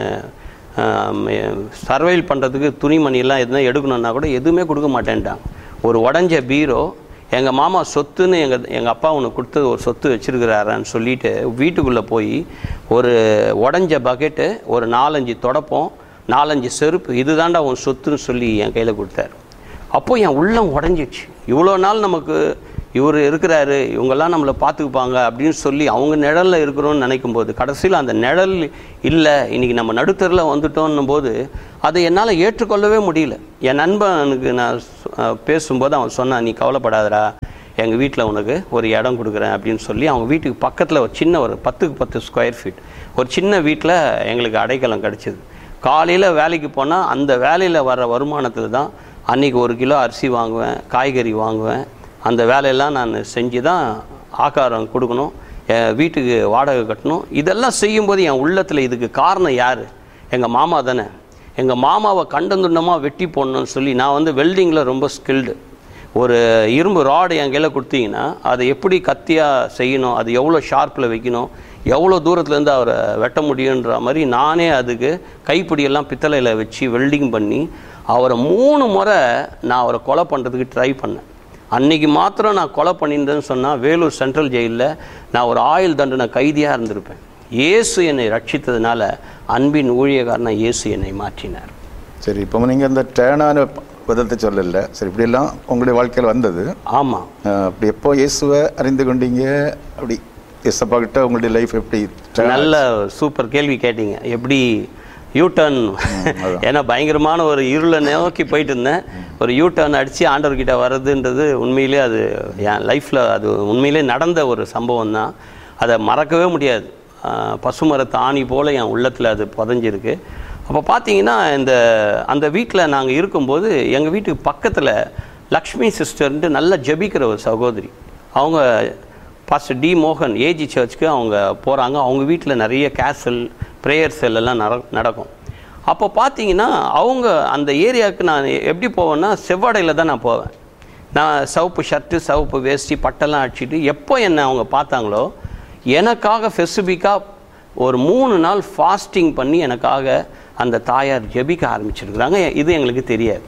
சர்வைல் பண்ணுறதுக்கு துணிமணியெல்லாம் எதுனா எடுக்கணுன்னா கூட எதுவுமே கொடுக்க மாட்டேன்ட்டாங்க. ஒரு உடஞ்ச பீரோ, எங்கள் மாமா சொத்துன்னு எங்கள் எங்கள் அப்பா ஒன்று கொடுத்து ஒரு சொத்து வச்சுருக்கிறாரான்னு சொல்லிவிட்டு வீட்டுக்குள்ளே போய் ஒரு உடஞ்ச பக்கெட்டு, ஒரு நாலஞ்சு தொடப்பம், நாலஞ்சு செருப்பு, இது தாண்டா உன் சொத்துன்னு சொல்லி என் கையில் கொடுத்தாரு. அப்போது என் உள்ளம் உடஞ்சிடுச்சு. இவ்வளோ நாள் நமக்கு இவர் இருக்கிறாரு, இவங்கெல்லாம் நம்மளை பார்த்துக்குப்பாங்க அப்படின்னு சொல்லி அவங்க நிழலில் இருக்கிறோன்னு நினைக்கும் போது கடைசியில் அந்த நிழல் இல்லை, இன்றைக்கி நம்ம நடுத்தரில் வந்துட்டோன்னும் போது அதை என்னால் ஏற்றுக்கொள்ளவே முடியல. என் நண்பனுக்கு நான் பேசும்போது அவன் சொன்னான், நீ கவலைப்படாதடா, எங்கள் வீட்டில் உனக்கு ஒரு இடம் கொடுக்குறேன் அப்படின்னு சொல்லி அவங்க வீட்டுக்கு பக்கத்தில் ஒரு சின்ன ஒரு பத்துக்கு பத்து ஸ்கொயர் ஃபீட் ஒரு சின்ன வீட்டில் எங்களுக்கு அடைக்கலம் கிடச்சிது. காலையில் வேலைக்கு போனால் அந்த வேலையில் வர்ற வருமானத்தில் தான் அன்றைக்கி ஒரு கிலோ அரிசி வாங்குவேன், காய்கறி வாங்குவேன். அந்த வேலையெல்லாம் நான் செஞ்சு தான் ஆகாரம் கொடுக்கணும், வீட்டுக்கு வாடகை கட்டணும். இதெல்லாம் செய்யும்போது என் உள்ளத்தில் இதுக்கு காரணம் யார்? எங்கள் மாமா தானே. எங்கள் மாமாவை கண்டந்துண்டமாக வெட்டி போடணும்னு சொல்லி நான் வந்து வெல்டிங்கில் ரொம்ப ஸ்கில்டு. ஒரு இரும்பு ராடு என் கையில் கொடுத்தீங்கன்னா அதை எப்படி கத்தியாக செய்யணும், அது எவ்வளோ ஷார்ப்பில் வைக்கணும், எவ்வளோ தூரத்துலேருந்து அவரை வெட்ட முடியுன்ற மாதிரி நானே அதுக்கு கைப்பிடியெல்லாம் பித்தளையில் வச்சு வெல்டிங் பண்ணி அவரை மூணு முறை நான் அவரை கொலை பண்ணுறதுக்கு ட்ரை பண்ணேன். அன்றைக்கி மாத்திரம் நான் கொலை பண்ணியிருந்தேன்னு சொன்னால் வேலூர் சென்ட்ரல் ஜெயிலில் நான் ஒரு ஆயுள் தண்டனை கைதியாக இருந்திருப்பேன். இயேசு என்னை ரட்சித்ததுனால அன்பின் ஊழியக்காரனை இயேசு என்னை மாற்றினார். சரி, இப்போ நீங்கள் அந்த டேனான விதத்தை சொல்லலை. சரி, இப்படியெல்லாம் உங்களுடைய வாழ்க்கையில் வந்தது. ஆமாம். அப்படி எப்போ இயேசுவை அறிந்து கொண்டீங்க? அப்படி இயேசப்பா கிட்ட உங்களுடைய லைஃப் எப்படி? நல்ல சூப்பர் கேள்வி கேட்டீங்க. எப்படி யூ டர்ன், ஏன்னா பயங்கரமான ஒரு இருளை நோக்கி போயிட்டு இருந்தேன். ஒரு யூ டர்ன் அடித்து ஆண்டவர்கிட்ட வர்றதுன்றது உண்மையிலே அது என் லைஃப்பில் அது உண்மையிலே நடந்த ஒரு சம்பவம் தான். அதை மறக்கவே முடியாது. பசுமரத்து ஆணி போல் என் உள்ளத்தில் அது புதஞ்சிருக்கு. அப்போ பார்த்தீங்கன்னா இந்த அந்த வீட்டில் நாங்கள் இருக்கும்போது எங்கள் வீட்டுக்கு பக்கத்தில் லக்ஷ்மி சிஸ்டர்ன்ட்டு நல்லா ஜபிக்கிற ஒரு சகோதரி, அவங்க பாஸ்டர் டி மோகன் ஏஜி சர்ச்சுக்கு அவங்க போகிறாங்க. அவங்க வீட்டில் நிறைய கேசல் ப்ரேயர் செல் எல்லாம் நட நடக்கும் அப்போ பார்த்தீங்கன்னா அவங்க அந்த ஏரியாவுக்கு நான் எப்படி போவேன்னா செவ்வாடையில் தான் நான் போவேன். நான் சிவப்பு ஷர்ட்டு, சிவப்பு வேஷ்டி, பட்டெல்லாம் அடிச்சுட்டு எப்போ என்னை அவங்க பார்த்தாங்களோ எனக்காக ஸ்பெசிஃபிக்காக ஒரு மூணு நாள் ஃபாஸ்டிங் பண்ணி எனக்காக அந்த தாயார் ஜெபிக்க ஆரம்பிச்சிருக்கிறாங்க. இது எங்களுக்கு தெரியாது.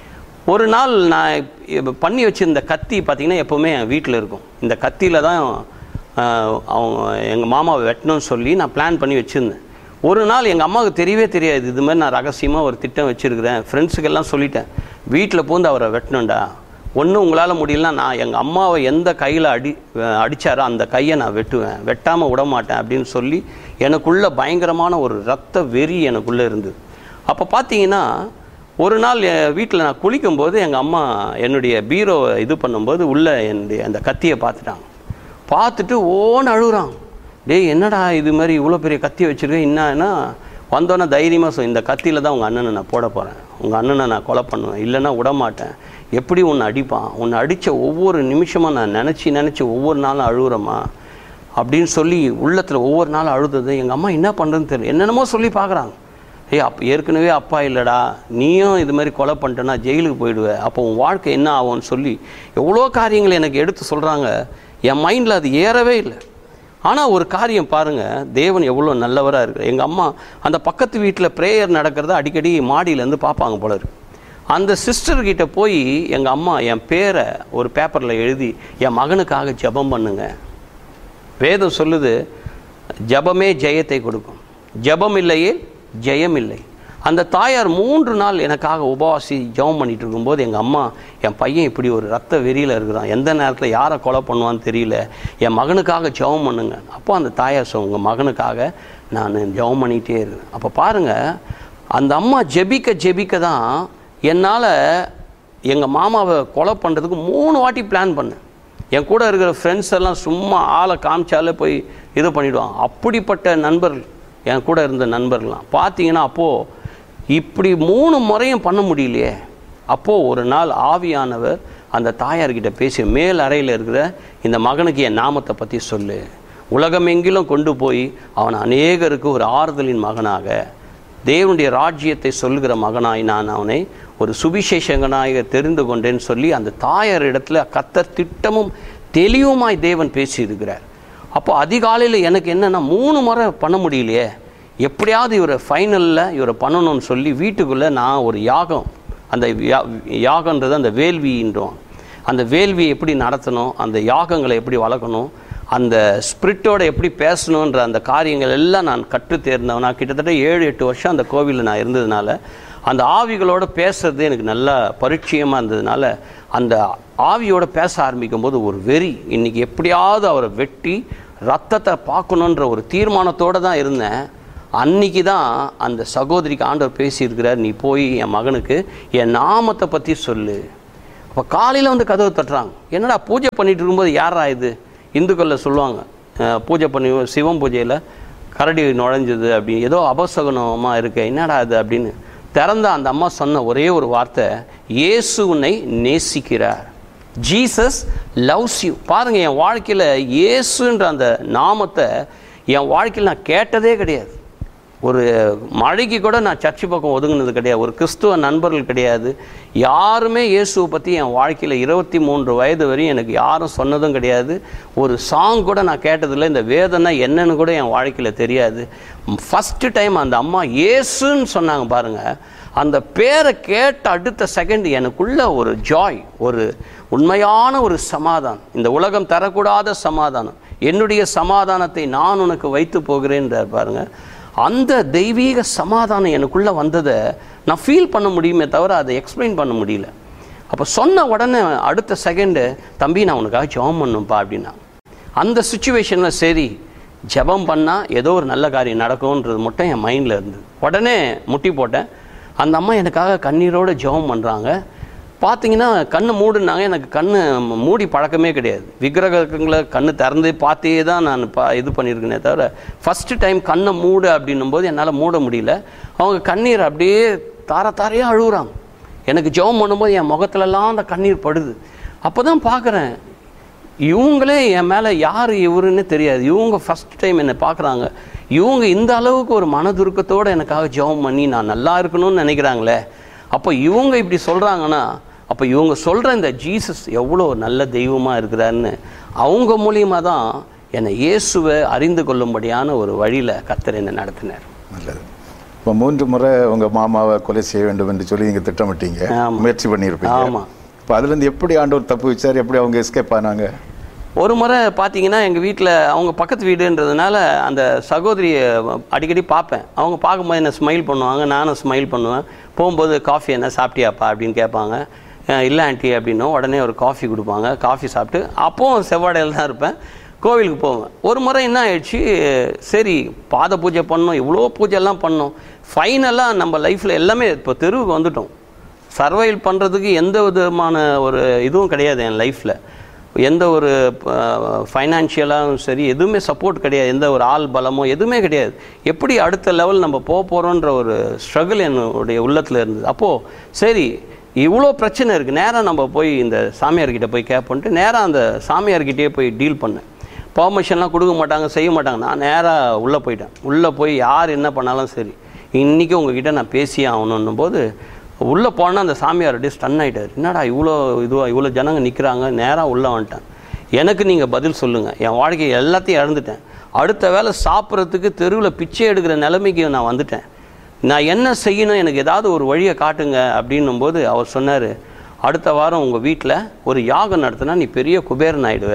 ஒரு நாள் நான் பண்ணி வச்சுருந்த கத்தி பார்த்திங்கன்னா எப்போவுமே என் வீட்டில் இருக்கும். இந்த கத்தியில் தான் அவங்க எங்கள் மாமாவை வெட்டணும்னு சொல்லி நான் பிளான் பண்ணி வச்சுருந்தேன். ஒரு நாள் எங்கள் அம்மாவுக்கு தெரியவே தெரியாது இது மாதிரி நான் ரகசியமாக ஒரு திட்டம் வச்சுருக்கிறேன். ஃப்ரெண்ட்ஸுக்கெல்லாம் சொல்லிட்டேன், வீட்டில் பூந்து அவரை வெட்டணும்டா, ஒன்றும் உங்களால் முடியலன்னா நான் எங்கள் அம்மாவை எந்த கையில் அடி அடித்தாரோ அந்த கையை நான் வெட்டுவேன், வெட்டாமல் விட மாட்டேன் அப்படின்னு சொல்லி எனக்குள்ளே பயங்கரமான ஒரு ரத்த வெறி எனக்குள்ளே இருந்தது. அப்போ பார்த்தீங்கன்னா ஒரு நாள் என் வீட்டில் நான் குளிக்கும்போது எங்கள் அம்மா என்னுடைய பீரோவை இது பண்ணும்போது உள்ளே என்னுடைய அந்த கத்தியை பார்த்துட்டாங்க. பார்த்துட்டு ஓன்னு அழுகுறாங்க. டேய் என்னடா இது மாதிரி இவ்வளோ பெரிய கத்தியை வச்சுருக்கேன், என்னன்னா வந்தோன்னே தைரியமாக சொல், இந்த கத்தியில் தான் உங்கள் அண்ணனை நான் போட போகிறேன், உங்கள் அண்ணனை நான் கொலை பண்ணுவேன், இல்லைன்னா விட மாட்டேன், எப்படி உன்னை அடிப்பான், உன்னை அடித்த ஒவ்வொரு நிமிஷமாக நான் நினச்சி நினச்சி ஒவ்வொரு நாளும் அழுகுறேம்மா அப்படின்னு சொல்லி உள்ளத்தில் ஒவ்வொரு நாளும் அழுதது. எங்கள் அம்மா என்ன பண்ணுறதுன்னு தெரியல, என்னென்னமோ சொல்லி பார்க்குறாங்க. ஏய் அப் ஏற்கனவே அப்பா இல்லைடா, நீயும் இது மாதிரி கொலை பண்ணிட்டேன்னா ஜெயிலுக்கு போயிடுவேன், அப்போ உன் வாழ்க்கை என்ன ஆகும்னு சொல்லி எவ்வளோ காரியங்களை எனக்கு எடுத்து சொல்கிறாங்க. என் மைண்டில் அது ஏறவே இல்லை. ஆனால் ஒரு காரியம் பாருங்கள், தேவன் எவ்வளோ நல்லவராக இருக்குது. எங்கள் அம்மா அந்த பக்கத்து வீட்டில் ப்ரேயர் நடக்கிறத அடிக்கடி மாடியிலேருந்து பார்ப்பாங்க போல இருக்கு. அந்த சிஸ்டர்கிட்ட போய் எங்கள் அம்மா என் பேரை ஒரு பேப்பரில் எழுதி என் மகனுக்காக ஜெபம் பண்ணுங்க. வேதம் சொல்லுது, ஜெபமே ஜெயத்தை கொடுக்கும், ஜெபம் இல்லையே ஜெயம் இல்லை. அந்த தாயார் மூன்று நாள் எனக்காக உபவாசி ஜெபம் பண்ணிகிட்டு இருக்கும்போது எங்கள் அம்மா, என் பையன் இப்படி ஒரு ரத்த வெறியில் இருக்கிறான், எந்த நேரத்தில் யாரை கொலை பண்ணுவான்னு தெரியல, என் மகனுக்காக ஜெபம் பண்ணுங்க. அப்போ அந்த தாயார் சொல், உங்கள் மகனுக்காக நான் ஜெபம் பண்ணிகிட்டே இருக்கேன். அப்போ பாருங்கள், அந்த அம்மா ஜெபிக்க ஜெபிக்க தான் என்னால் எங்கள் மாமாவை கொலை பண்ணுறதுக்கு மூணு வாட்டி பிளான் பண்ணேன். என் கூட இருக்கிற ஃப்ரெண்ட்ஸ் எல்லாம் சும்மா ஆளை காமிச்சாலே போய் இது பண்ணிவிடுவாங்க. அப்படிப்பட்ட நண்பர்கள் என் கூட இருந்த நண்பர்கள்லாம் பார்த்தீங்கன்னா, அப்போது இப்படி மூணு முறையும் பண்ண முடியலையே. அப்போது ஒரு நாள் ஆவியானவர் அந்த தாயார்கிட்ட பேசி, மேல் அறையில் இருக்கிற இந்த மகனுக்கு என் நாமத்தை பற்றி சொல்லு, உலகமெங்கிலும் கொண்டு போய் அவன் அநேகருக்கு ஒரு ஆறுதலின் மகனாக, தேவனுடைய ராஜ்யத்தை சொல்லுகிற மகனாய் நான் அவனை ஒரு சுவிசேஷகனாக தெரிந்து கொண்டேன்னு சொல்லி அந்த தாயார் இடத்துல கர்த்தர் திட்டமும் தெளிவுமாய் தேவன் பேசியிருக்கிறார். அப்போ அதிகாலையில் எனக்கு என்னென்னா, மூணு முறை பண்ண முடியலையே, எப்படியாவது இவரை ஃபைனலில் இவரை பண்ணணும்னு சொல்லி வீட்டுக்குள்ளே நான் ஒரு யாகம், அந்த யாகன்றது அந்த வேள்வின்றோம், அந்த வேள்வியை எப்படி நடத்தணும், அந்த யாகங்களை எப்படி வளர்க்கணும், அந்த ஸ்பிரிட்டோட எப்படி பேசணுன்ற அந்த காரியங்கள் எல்லாம் நான் கற்று தேர்ந்தவன். நான் கிட்டத்தட்ட ஏழு எட்டு வருஷம் அந்த கோவிலில் நான் இருந்ததுனால அந்த ஆவிகளோட பேசுறது எனக்கு நல்லா பரிச்சயமாக இருந்ததுனால அந்த ஆவியோட பேச ஆரம்பிக்கும் போது ஒரு வெறி, இன்றைக்கி எப்படியாவது அவரை வெட்டி ரத்தத்தை பார்க்கணுன்ற ஒரு தீர்மானத்தோடு தான் இருந்தேன். அன்றைக்கி தான் அந்த சகோதரிக்கு ஆண்டவர் பேசியிருக்கிறார், நீ போய் என் மகனுக்கு என் நாமத்தை பற்றி சொல்லு. அப்போ காலையில் வந்து கதவு தட்டுறாங்க. என்னடா பூஜை பண்ணிகிட்டு இருக்கும்போது யாரா இது, இந்துக்களில் சொல்லுவாங்க பூஜை பண்ணி சிவம் பூஜையில் கரடி நுழைஞ்சது அப்படின்னு, ஏதோ அபசகுனமாக இருக்கு, என்னடா அது அப்படின்னு திறந்த அந்த அம்மா சொன்ன ஒரே ஒரு வார்த்தை, இயேசு உன்னை நேசிக்கிறார், ஜீசஸ் லவ்ஸ் யூ. பாருங்கள், என் வாழ்க்கையில் இயேசுன்ற அந்த நாமத்தை என் வாழ்க்கையில் நான் கேட்டதே கிடையாது. ஒரு மழைக்கு கூட நான் சர்ச்சு பக்கம் ஒதுங்கினது கிடையாது, ஒரு கிறிஸ்துவ நண்பர்கள் கிடையாது, யாருமே இயேசுவை பற்றி என் வாழ்க்கையில் இருபத்தி மூன்று வயது வரையும் எனக்கு யாரும் சொன்னதும் கிடையாது. ஒரு சாங் கூட நான் கேட்டதில்லை, இந்த வேதனை என்னன்னு கூட என் வாழ்க்கையில் தெரியாது. ஃபஸ்ட்டு டைம் அந்த அம்மா இயேசுன்னு சொன்னாங்க பாருங்கள், அந்த பேரை கேட்ட அடுத்த செகண்ட் எனக்குள்ள ஒரு ஜாய், ஒரு உண்மையான ஒரு சமாதானம், இந்த உலகம் தரக்கூடாத சமாதானம், என்னுடைய சமாதானத்தை நான் உனக்கு வைத்து போகிறேன்றார் பாருங்கள். அந்த தெய்வீக சமாதானம் எனக்குள்ளே வந்ததை நான் ஃபீல் பண்ண முடியுமே தவிர அதை எக்ஸ்பிளைன் பண்ண முடியல. அப்போ சொன்ன உடனே அடுத்த செகண்டு, தம்பி நான் உனக்காக ஜெபம் பண்ணுப்பா அப்படின்னா, அந்த சுச்சுவேஷனில் சரி ஜெபம் பண்ணால் ஏதோ ஒரு நல்ல காரியம் நடக்கும்ன்றது மட்டும் என் மைண்டில் இருந்தது. உடனே முட்டி போட்டேன். அந்த அம்மா எனக்காக கண்ணீரோடு ஜெபம் பண்ணுறாங்க. பார்த்தீங்கன்னா கண்ணை மூடுனாங்க. எனக்கு கண்ணு மூடி பழக்கமே கிடையாது, விக்கிரகங்களை கண்ணு திறந்து பார்த்தே தான் நான் பா இது பண்ணியிருக்கேனே தவிர ஃபஸ்ட்டு டைம் கண்ணை மூடு அப்படின்னும் போது என்னால் மூட முடியல. அவங்க கண்ணீர் அப்படியே தார தாரையாக அழுகுறாங்க. எனக்கு ஜெபம் பண்ணும்போது என் முகத்துலலாம் அந்த கண்ணீர் படுது. அப்போ தான் பார்க்குறேன், இவங்களே என் மேலே யார் இவருன்னு தெரியாது, இவங்க ஃபஸ்ட் டைம் என்னை பார்க்குறாங்க, இவங்க இந்த அளவுக்கு ஒரு மனதுருக்கத்தோடு எனக்காக ஜெபம் பண்ணி நான் நல்லா இருக்கணும்னு நினைக்கிறாங்களே. அப்போ இவங்க இப்படி சொல்கிறாங்கன்னா, அப்போ இவங்க சொல்கிற இந்த ஜீசஸ் எவ்வளோ நல்ல தெய்வமாக இருக்கிறாருன்னு அவங்க மூலியமாக தான் என்னை இயேசுவை அறிந்து கொள்ளும்படியான ஒரு வழியில் கர்த்தர் என்னை நடத்தினார். நல்லது. இப்போ மூன்று முறை உங்கள் மாமாவை கொலை செய்ய வேண்டும் என்று சொல்லி நீங்கள் திட்டமிட்டீங்க, முயற்சி பண்ணியிருப்பீங்க. ஆமாம். இப்போ அதுலேருந்து எப்படி ஆண்டவர் தப்பு வச்சார், எப்படி அவங்க எஸ்கேப் ஆனாங்க? ஒரு முறை பார்த்தீங்கன்னா எங்கள் வீட்டில், அவங்க பக்கத்து வீடுன்றதுனால அந்த சகோதரியை அடிக்கடி பார்ப்பேன். அவங்க பார்க்கும்போது என்ன ஸ்மைல் பண்ணுவாங்க, நானும் ஸ்மைல் பண்ணுவேன். போகும்போது காஃபி என்ன சாப்பிட்டியாப்பா அப்படின்னு கேட்பாங்க. இல்லை ஆண்டி அப்படின்னும் உடனே ஒரு காஃபி கொடுப்பாங்க. காஃபி சாப்பிட்டு அப்போவும் செவ்வாடையில் தான் இருப்பேன், கோவிலுக்கு போவேன். ஒரு முறை என்ன ஆயிடுச்சு, சரி பாத பூஜை பண்ணோம், இவ்வளோ பூஜைலாம் பண்ணோம், ஃபைனலாக நம்ம லைஃப்பில் எல்லாமே இப்போ தெருவுக்கு வந்துட்டோம். சர்வைவ் பண்ணுறதுக்கு எந்த விதமான ஒரு இதுவும் கிடையாது என் லைஃப்பில், எந்த ஒரு ஃபைனான்ஷியலாகவும் சரி எதுவுமே சப்போர்ட் கிடையாது, எந்த ஒரு ஆள் பலமோ எதுவுமே கிடையாது. எப்படி அடுத்த லெவல் நம்ம போக போகிறோன்ற ஒரு ஸ்ட்ரகிள் என்னுடைய உள்ளத்தில் இருந்தது. அப்போது சரி இவ்வளோ பிரச்சனை இருக்குது, நேராக நம்ம போய் இந்த சாமியார்கிட்ட போய் கேட்போன்ட்டு நேராக அந்த சாமியார்கிட்டே போய் டீல் பண்ணேன். பர்மிஷன்லாம் கொடுக்க மாட்டாங்க, செய்ய மாட்டாங்க. நான் நேராக உள்ளே போயிட்டேன். உள்ளே போய் யார் என்ன பண்ணாலும் சரி இன்றைக்கி உங்ககிட்ட நான் பேசியே ஆகணுன்னும் போது உள்ளே போனால் அந்த சாமியார் அப்படியே ஸ்டன் ஆகிட்டார். என்னடா இவ்வளோ இதுவாக இவ்வளோ ஜனங்க நிற்கிறாங்க, நேராக உள்ளே வந்துட்டேன். எனக்கு நீங்கள் பதில் சொல்லுங்கள், என் வாழ்க்கையை எல்லாத்தையும் இழந்துட்டேன், அடுத்த வேலை சாப்பிட்றதுக்கு தெருவில் பிச்சை எடுக்கிற நிலைமைக்கு நான் வந்துட்டேன், நான் என்ன செய்யணும், எனக்கு ஏதாவது ஒரு வழியை காட்டுங்க அப்படின்னும் போது அவர் சொன்னார், அடுத்த வாரம் உங்கள் வீட்டில் ஒரு யாகம் நடத்தினா நீ பெரிய குபேரன் ஆகிடுவ.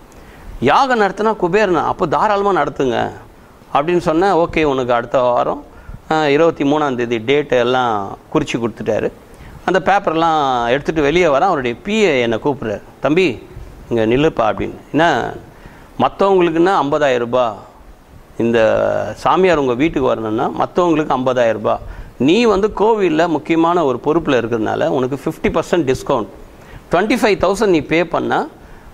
யாகம் நடத்தினா குபேரன், அப்போ தாராளமாக நடத்துங்க அப்படின்னு சொன்னேன். ஓகே, உனக்கு அடுத்த வாரம் இருபத்தி மூணாந்தேதி டேட்டு எல்லாம் குறித்து கொடுத்துட்டாரு. அந்த பேப்பர்லாம் எடுத்துகிட்டு வெளியே வரேன். அவருடைய பிஏ என்னை கூப்பிட்றாரு, தம்பி இங்கே நில்லுப்பா அப்படின்னு. என்ன மற்றவங்களுக்குன்னா ஐம்பதாயிரம் ரூபா, இந்த சாமியார் உங்கள் வீட்டுக்கு வரணுன்னா மற்றவங்களுக்கு ஐம்பதாயிரம் ரூபா, நீ வந்து கோவிலில் முக்கியமான ஒரு பொறுப்பில் இருக்கிறதுனால உனக்கு fifty percent discount, twenty five thousand நீ பே பண்ணால்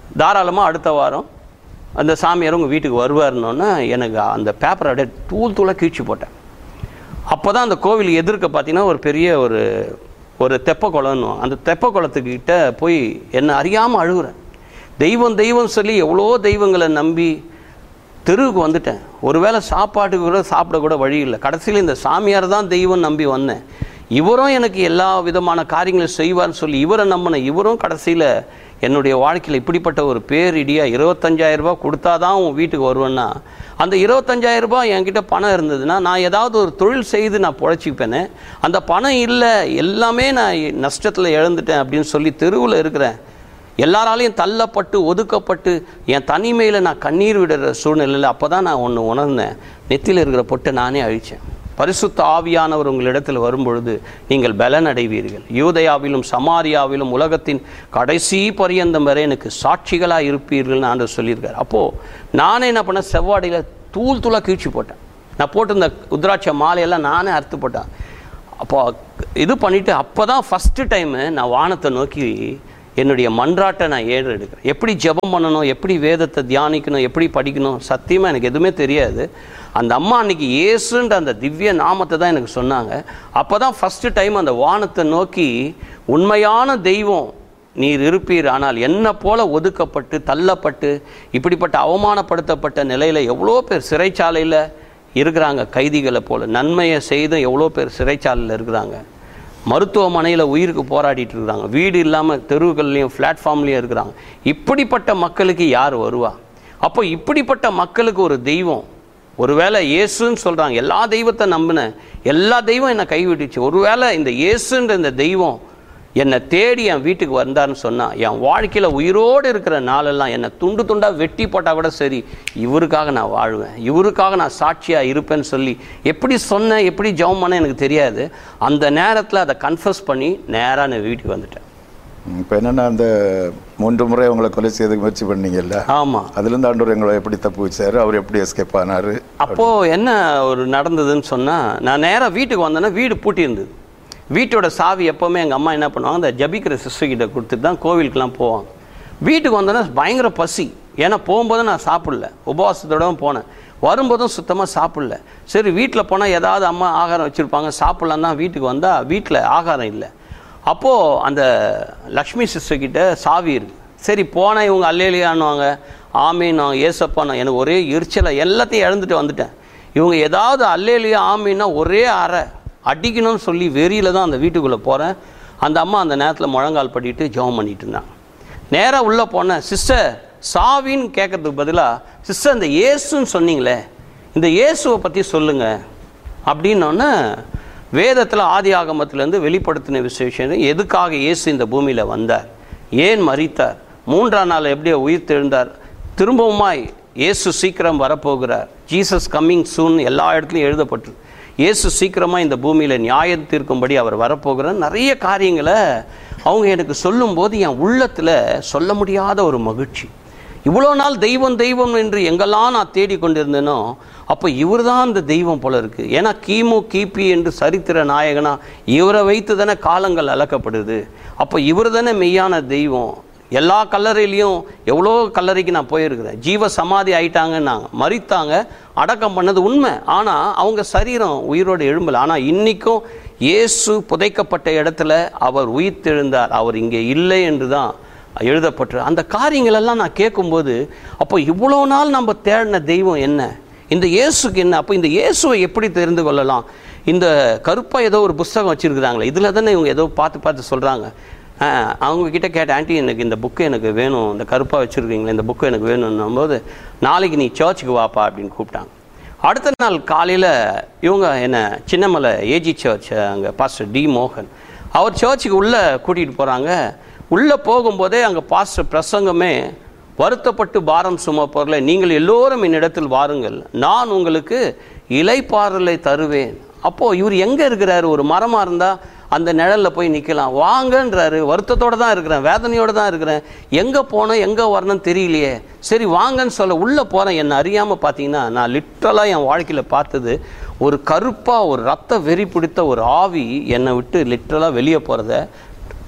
தாராளமாக அடுத்த வாரம் அந்த சாமியார் உங்கள் வீட்டுக்கு வருவார்னோன்னா எனக்கு அந்த பேப்பரை அப்படியே தூள் தூளாக கீழ்ச்சி போட்டேன். அப்போ தான் அந்த கோவில் எதிர்க்க பார்த்தீங்கன்னா ஒரு பெரிய ஒரு ஒரு தெப்ப குளம்னு, அந்த தெப்ப குளத்துக்கிட்ட போய் என்னை அறியாமல் அழுகுறேன். தெய்வம் தெய்வம் சொல்லி எவ்வளோ தெய்வங்களை நம்பி தெருவுக்கு வந்துட்டேன். ஒருவேளை சாப்பாட்டுக்கு கூட சாப்பிடக்கூட வழி இல்லை. கடைசியில் இந்த சாமியார் தான் தெய்வம் நம்பி வந்தேன். இவரும் எனக்கு எல்லா விதமான காரியங்களும் செய்வார்னு சொல்லி இவரை நம்பினேன். இவரும் கடைசியில் என்னுடைய வாழ்க்கையில் இப்படிப்பட்ட ஒரு பேரிடியாக இருபத்தஞ்சாயிரம் ரூபா கொடுத்தா தான் உன் வீட்டுக்கு வருவேன்னா, அந்த இருபத்தஞ்சாயிரம் ரூபாய் என்கிட்ட பணம் இருந்ததுன்னா நான் ஏதாவது ஒரு தொழில் செய்து நான் பொழைச்சிப்பேனே. அந்த பணம் இல்லை, எல்லாமே நான் நஷ்டத்தில் இழந்துட்டேன் அப்படின்னு சொல்லி தெருவில் இருக்கிறேன். எல்லாராலையும் தள்ளப்பட்டு ஒதுக்கப்பட்டு என் தனிமையில் நான் கண்ணீர் விடுற சூழ்நிலையில் அப்போ தான் நான் ஒன்று உணர்ந்தேன். நெத்தியில் இருக்கிற பொட்டை நானே அழித்தேன். பரிசுத்த ஆவியானவர் உங்களிடத்தில் வரும்பொழுது நீங்கள் பலன் அடைவீர்கள். யூதயாவிலும் சமாரியாவிலும் உலகத்தின் கடைசி பரியந்தம் வரை எனக்கு சாட்சிகளாக இருப்பீர்கள்னு ஆண்டவர் சொல்லியிருக்கார். அப்போது நானே என்ன பண்ண, செவ்வாடியில் தூள் தூளாக கீழ்ச்சி போட்டேன். நான் போட்டிருந்த உத்ராட்ச மாலையெல்லாம் நானே அறுத்து போட்டேன். அப்போ இது பண்ணிவிட்டு அப்போ தான் ஃபஸ்ட்டு டைமு நான் வானத்தை நோக்கி என்னுடைய மன்றாட்டை நான் ஏறு எடுக்கிறேன். எப்படி ஜெபம் பண்ணணும், எப்படி வேதத்தை தியானிக்கணும், எப்படி படிக்கணும், சத்தியமாக எனக்கு எதுவுமே தெரியாது. அந்த அம்மா அன்றைக்கி இயேசுன்ற அந்த திவ்ய நாமத்தை தான் எனக்கு சொன்னாங்க. அப்போ தான் ஃபஸ்ட்டு டைம் அந்த வானத்தை நோக்கி உண்மையான தெய்வம் நீர் இருப்பீர், ஆனால் என்னை போல ஒதுக்கப்பட்டு தள்ளப்பட்டு இப்படிப்பட்ட அவமானப்படுத்தப்பட்ட நிலையில் எவ்வளோ பேர் சிறைச்சாலையில் இருக்கிறாங்க, கைதிகளை போல். நன்மையை செய்து எவ்வளோ பேர் சிறைச்சாலையில் இருக்கிறாங்க, மருத்துவமனையில் உயிருக்கு போராடிட்டு இருக்கிறாங்க, வீடு இல்லாமல் தெருவுகள்லையும் பிளாட்ஃபார்ம்லேயும் இருக்கிறாங்க. இப்படிப்பட்ட மக்களுக்கு யார் வருவா? அப்போ இப்படிப்பட்ட மக்களுக்கு ஒரு தெய்வம், ஒருவேளை இயேசுன்னு சொல்கிறாங்க, எல்லா தெய்வத்தை நம்பினேன், எல்லா தெய்வம் என்னை கைவிட்டுச்சு. ஒருவேளை இந்த இயேசுன்ற இந்த தெய்வம் என்னை தேடி என் வீட்டுக்கு வந்தார்னு சொன்னால் என் வாழ்க்கையில் உயிரோடு இருக்கிற நாளெல்லாம் என்னை துண்டு துண்டாக வெட்டி போட்டால் கூட சரி, இவருக்காக நான் வாழ்வேன், இவருக்காக நான் சாட்சியாக இருப்பேன்னு சொல்லி எப்படி சொன்னேன், எப்படி ஜெபம் பண்ணேன் எனக்கு தெரியாது. அந்த நேரத்தில் அதை கன்ஃபஸ் பண்ணி நேராக நான் வீட்டுக்கு வந்துட்டேன். இப்போ என்னென்னா, அந்த மூன்று முறை உங்களை கொலை செய்ய முயற்சி பண்ணீங்கல்ல? ஆமாம். அதுலேருந்து ஆண்டவர் எங்களை எப்படி தப்பு வச்சாரு, அவர் எப்படி எஸ்கேப் ஆனார்? அப்போது என்ன ஒரு நடந்ததுன்னு சொன்னால், நான் நேராக வீட்டுக்கு வந்தேன்னா வீடு பூட்டி இருந்தது. வீட்டோட சாவி எப்போவுமே எங்கள் அம்மா என்ன பண்ணுவாங்க, அந்த ஜபிக்கிற சிஸ்டர்கிட்ட கொடுத்துட்டு தான் கோவிலுக்கெலாம் போவாங்க. வீட்டுக்கு வந்தோன்னா பயங்கர பசி, ஏன்னா போகும்போது நான் சாப்பிடல, உபவாசத்தோடவும் போனேன், வரும்போதும் சுத்தமாக சாப்பிடல. சரி வீட்டில் போனால் ஏதாவது அம்மா ஆகாரம் வச்சுருப்பாங்க, சாப்பிட்லாம் தான் வீட்டுக்கு வந்தால் வீட்டில் ஆகாரம் இல்லை. அப்போது அந்த லக்ஷ்மி சிஸ்டர்கிட்ட சாவி இருக்குது. சரி போனேன், இவங்க அல்லேலியான்னுவாங்க, ஆமீன் ஏசப்பானோ, எனக்கு ஒரே எரிச்சலை, எல்லாத்தையும் இழந்துட்டு வந்துட்டேன். இவங்க ஏதாவது அல்லேலியா ஆமீன்னா ஒரே அறை அடிக்கணும்னு சொல்லி வெறியில் தான் அந்த வீட்டுக்குள்ளே போகிறேன். அந்த அம்மா அந்த நேரத்தில் முழங்கால் படிட்டு ஜெபம் பண்ணிட்டு இருந்தாங்க. நேராக உள்ளே போனேன். சிஸ்டர் சாவின்னு கேட்கறதுக்கு பதிலாக, சிஸ்டர் இந்த இயேசுன்னு சொன்னீங்களே, இந்த இயேசுவை பற்றி சொல்லுங்கள் அப்படின்னோடனே, வேதத்தில் ஆதி ஆகமத்திலேருந்து வெளிப்படுத்தின விசேஷம், எதுக்காக இயேசு இந்த பூமியில் வந்தார், ஏன் மரித்தார், மூன்றாம் நாள் எப்படி உயிர் தெழுந்தார், திரும்பவுமாய் இயேசு சீக்கிரம் வரப்போகிறார், ஜீசஸ் கம்மிங் சூன் எல்லா இடத்துலையும் எழுதப்பட்டு, இயேசு சீக்கிரமாக இந்த பூமியில் நியாயம் தீர்க்கும்படி அவர் வரப்போகிறார். நிறைய காரியங்களை அவங்க எனக்கு சொல்லும்போது என் உள்ளத்தில் சொல்ல முடியாத ஒரு மகிழ்ச்சி. இவ்வளோ நாள் தெய்வம் தெய்வம் என்று எங்கெல்லாம் நான் தேடிக்கொண்டிருந்தேனோ, அப்போ இவர் தான் அந்த தெய்வம் போல இருக்குது. ஏன்னா கிமு கிபி என்று சரித்திர நாயகனா இவரை வைத்து தானே காலங்கள் அளக்கப்படுது. அப்போ இவர் தானே மெய்யான தெய்வம். எல்லா கல்லறையிலையும் எவ்வளோ கல்லறைக்கு நான் போயிருக்கிறேன். ஜீவ சமாதி ஆயிட்டாங்கன்னாங்க, மரித்தாங்க, அடக்கம் பண்ணது உண்மை, ஆனால் அவங்க சரீரம் உயிரோடு எழும்பலை. ஆனால் இன்றைக்கும் இயேசு புதைக்கப்பட்ட இடத்துல அவர் உயிர் தெழுந்தார், அவர் இங்கே இல்லை என்று தான் எழுதப்பட்டு. அந்த காரியங்களெல்லாம் நான் கேட்கும்போது, அப்போ இவ்வளோ நாள் நம்ம தேடின தெய்வம் என்ன, இந்த இயேசுக்கு என்ன, அப்போ இந்த இயேசுவை எப்படி தெரிந்து கொள்ளலாம்? இந்த கருப்பாக ஏதோ ஒரு புஸ்தகம் வச்சுருக்குறாங்களே, இதில் தானே இவங்க ஏதோ பார்த்து பார்த்து சொல்கிறாங்க. அவங்கக்கிட்ட கேட்டேன், ஆண்டி எனக்கு இந்த புக்கு எனக்கு வேணும், இந்த கருப்பாக வச்சுருக்கீங்களே இந்த புக்கு எனக்கு வேணும்னும் போது, நாளைக்கு நீ சர்ச்சுக்கு வாப்பா அப்படின்னு கூப்பிட்டாங்க. அடுத்த நாள் காலையில் இவங்க என்ன சின்னமலை ஏஜி சர்ச், அங்கே பாஸ்டர் டி மோகன், அவர் சர்ச்சுக்கு உள்ளே கூட்டிகிட்டு போகிறாங்க. உள்ளே போகும்போதே அங்கே பாஸ்டர் பிரசங்கமே, வருத்தப்பட்டு பாரம் சுமப்பவர்களே நீங்கள் எல்லோரும் என்னிடத்தில் வாருங்கள், நான் உங்களுக்கு இலைப்பாறலை தருவேன். அப்போது இவர் எங்கே இருக்கிறாரு? ஒரு மரமாக இருந்தால் அந்த நிழலில் போய் நிற்கலாம், வாங்கன்றாரு. வருத்தத்தோடு தான் இருக்கிறேன், வேதனையோடு தான் இருக்கிறேன், எங்கே போனேன் எங்கே வரணும்னு தெரியலையே, சரி வாங்கன்னு சொல்ல உள்ளே போகிறேன். என்னை அறியாமல் பார்த்தீங்கன்னா, நான் லிட்ரலாக என் வாழ்க்கையில் பார்த்தது, ஒரு கருப்பாக ஒரு ரத்த வெறி பிடித்த ஒரு ஆவி என்னை விட்டு லிட்ரலாக வெளியே போகிறத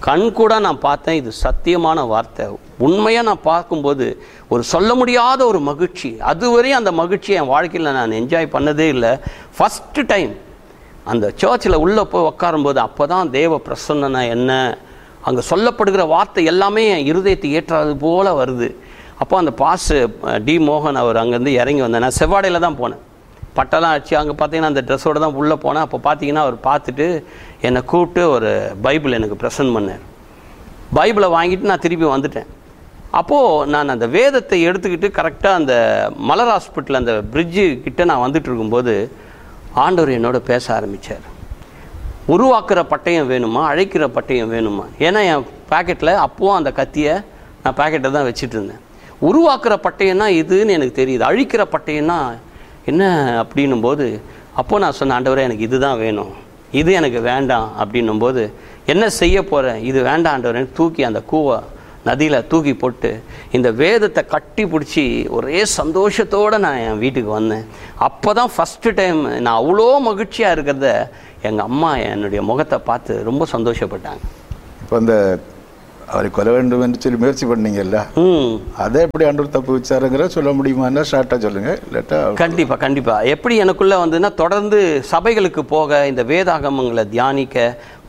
கண் கூட நான் பார்த்தேன். இது சத்தியமான வார்த்தை. உண்மையாக நான் பார்க்கும்போது ஒரு சொல்ல முடியாத ஒரு மகிழ்ச்சி. அதுவரையும் அந்த மகிழ்ச்சியை என் வாழ்க்கையில் நான் என்ஜாய் பண்ணதே இல்லை. ஃபஸ்ட்டு டைம் அந்த சர்ச்சில் உள்ளே போய் உட்காரும்போது அப்போ தான் தேவ பிரசன்னனா என்ன, அங்கே சொல்லப்படுகிற வார்த்தை எல்லாமே என் இருதயத்தை ஏற்றாது போல் வருது. அப்போ அந்த பாஸ் டி மோகன் அவர் அங்கேருந்து இறங்கி வந்தேன். நான் செவ்வாடையில் தான் போனேன். பட்டெல்லாம் அடிச்சு அங்கே பார்த்தீங்கன்னா அந்த ட்ரெஸ்ஸோடு தான் உள்ளே போனேன். அப்போ பார்த்தீங்கன்னா அவர் பார்த்துட்டு என்னை கூப்பிட்டு ஒரு பைபிள் எனக்கு ப்ரெசன்ட் பண்ணார். பைபிளை வாங்கிட்டு நான் திருப்பி வந்துட்டேன். அப்போது நான் அந்த வேதத்தை எடுத்துக்கிட்டு கரெக்டாக அந்த மலர் ஹாஸ்பிட்டல் அந்த பிரிட்ஜு கிட்டே நான் வந்துட்டு இருக்கும்போது ஆண்டவர் என்னோட பேச ஆரம்பித்தார். உருவாக்குற பட்டயம் வேணுமா, அழைக்கிற பட்டயம் வேணுமா? ஏன்னா என் பேக்கெட்டில் அப்போவும் அந்த கத்தியை நான் பேக்கெட்டை தான் வச்சுட்டு இருந்தேன். உருவாக்குற பட்டயம்னா இதுன்னு எனக்கு தெரியுது, அழிக்கிற பட்டயம்னா என்ன அப்படின்னும் போது அப்போது நான் சொன்ன, ஆண்டவரே எனக்கு இது தான் வேணும், இது எனக்கு வேண்டாம் அப்படின்னும் போது என்ன செய்ய போகிறேன், இது வேண்டாம் ஆண்டவரே தூக்கி அந்த கூவை நதியில் தூக்கி போட்டு இந்த வேதத்தை கட்டி பிடிச்சி ஒரே சந்தோஷத்தோடு நான் என் வீட்டுக்கு வந்தேன். அப்போ தான் ஃபஸ்ட்டு டைம் நான் அவ்வளோ மகிழ்ச்சியாக இருக்கிறத எங்கள் அம்மா என்னுடைய முகத்தை பார்த்து ரொம்ப சந்தோஷப்பட்டாங்க. இப்போ அந்த அவரை கொலை வேண்டும் என்று சொல்லி முயற்சி பண்ணீங்கல்ல, ம் அதை எப்படி ஆண்டவர் தப்பு வச்சாருங்கிற சொல்ல முடியுமான்னா ஷார்ட்டாக சொல்லுங்கள். இல்லாட்டா கண்டிப்பாக கண்டிப்பாக எப்படி எனக்குள்ளே வந்துன்னா தொடர்ந்து சபைகளுக்கு போக, இந்த வேதாகமங்களை தியானிக்க,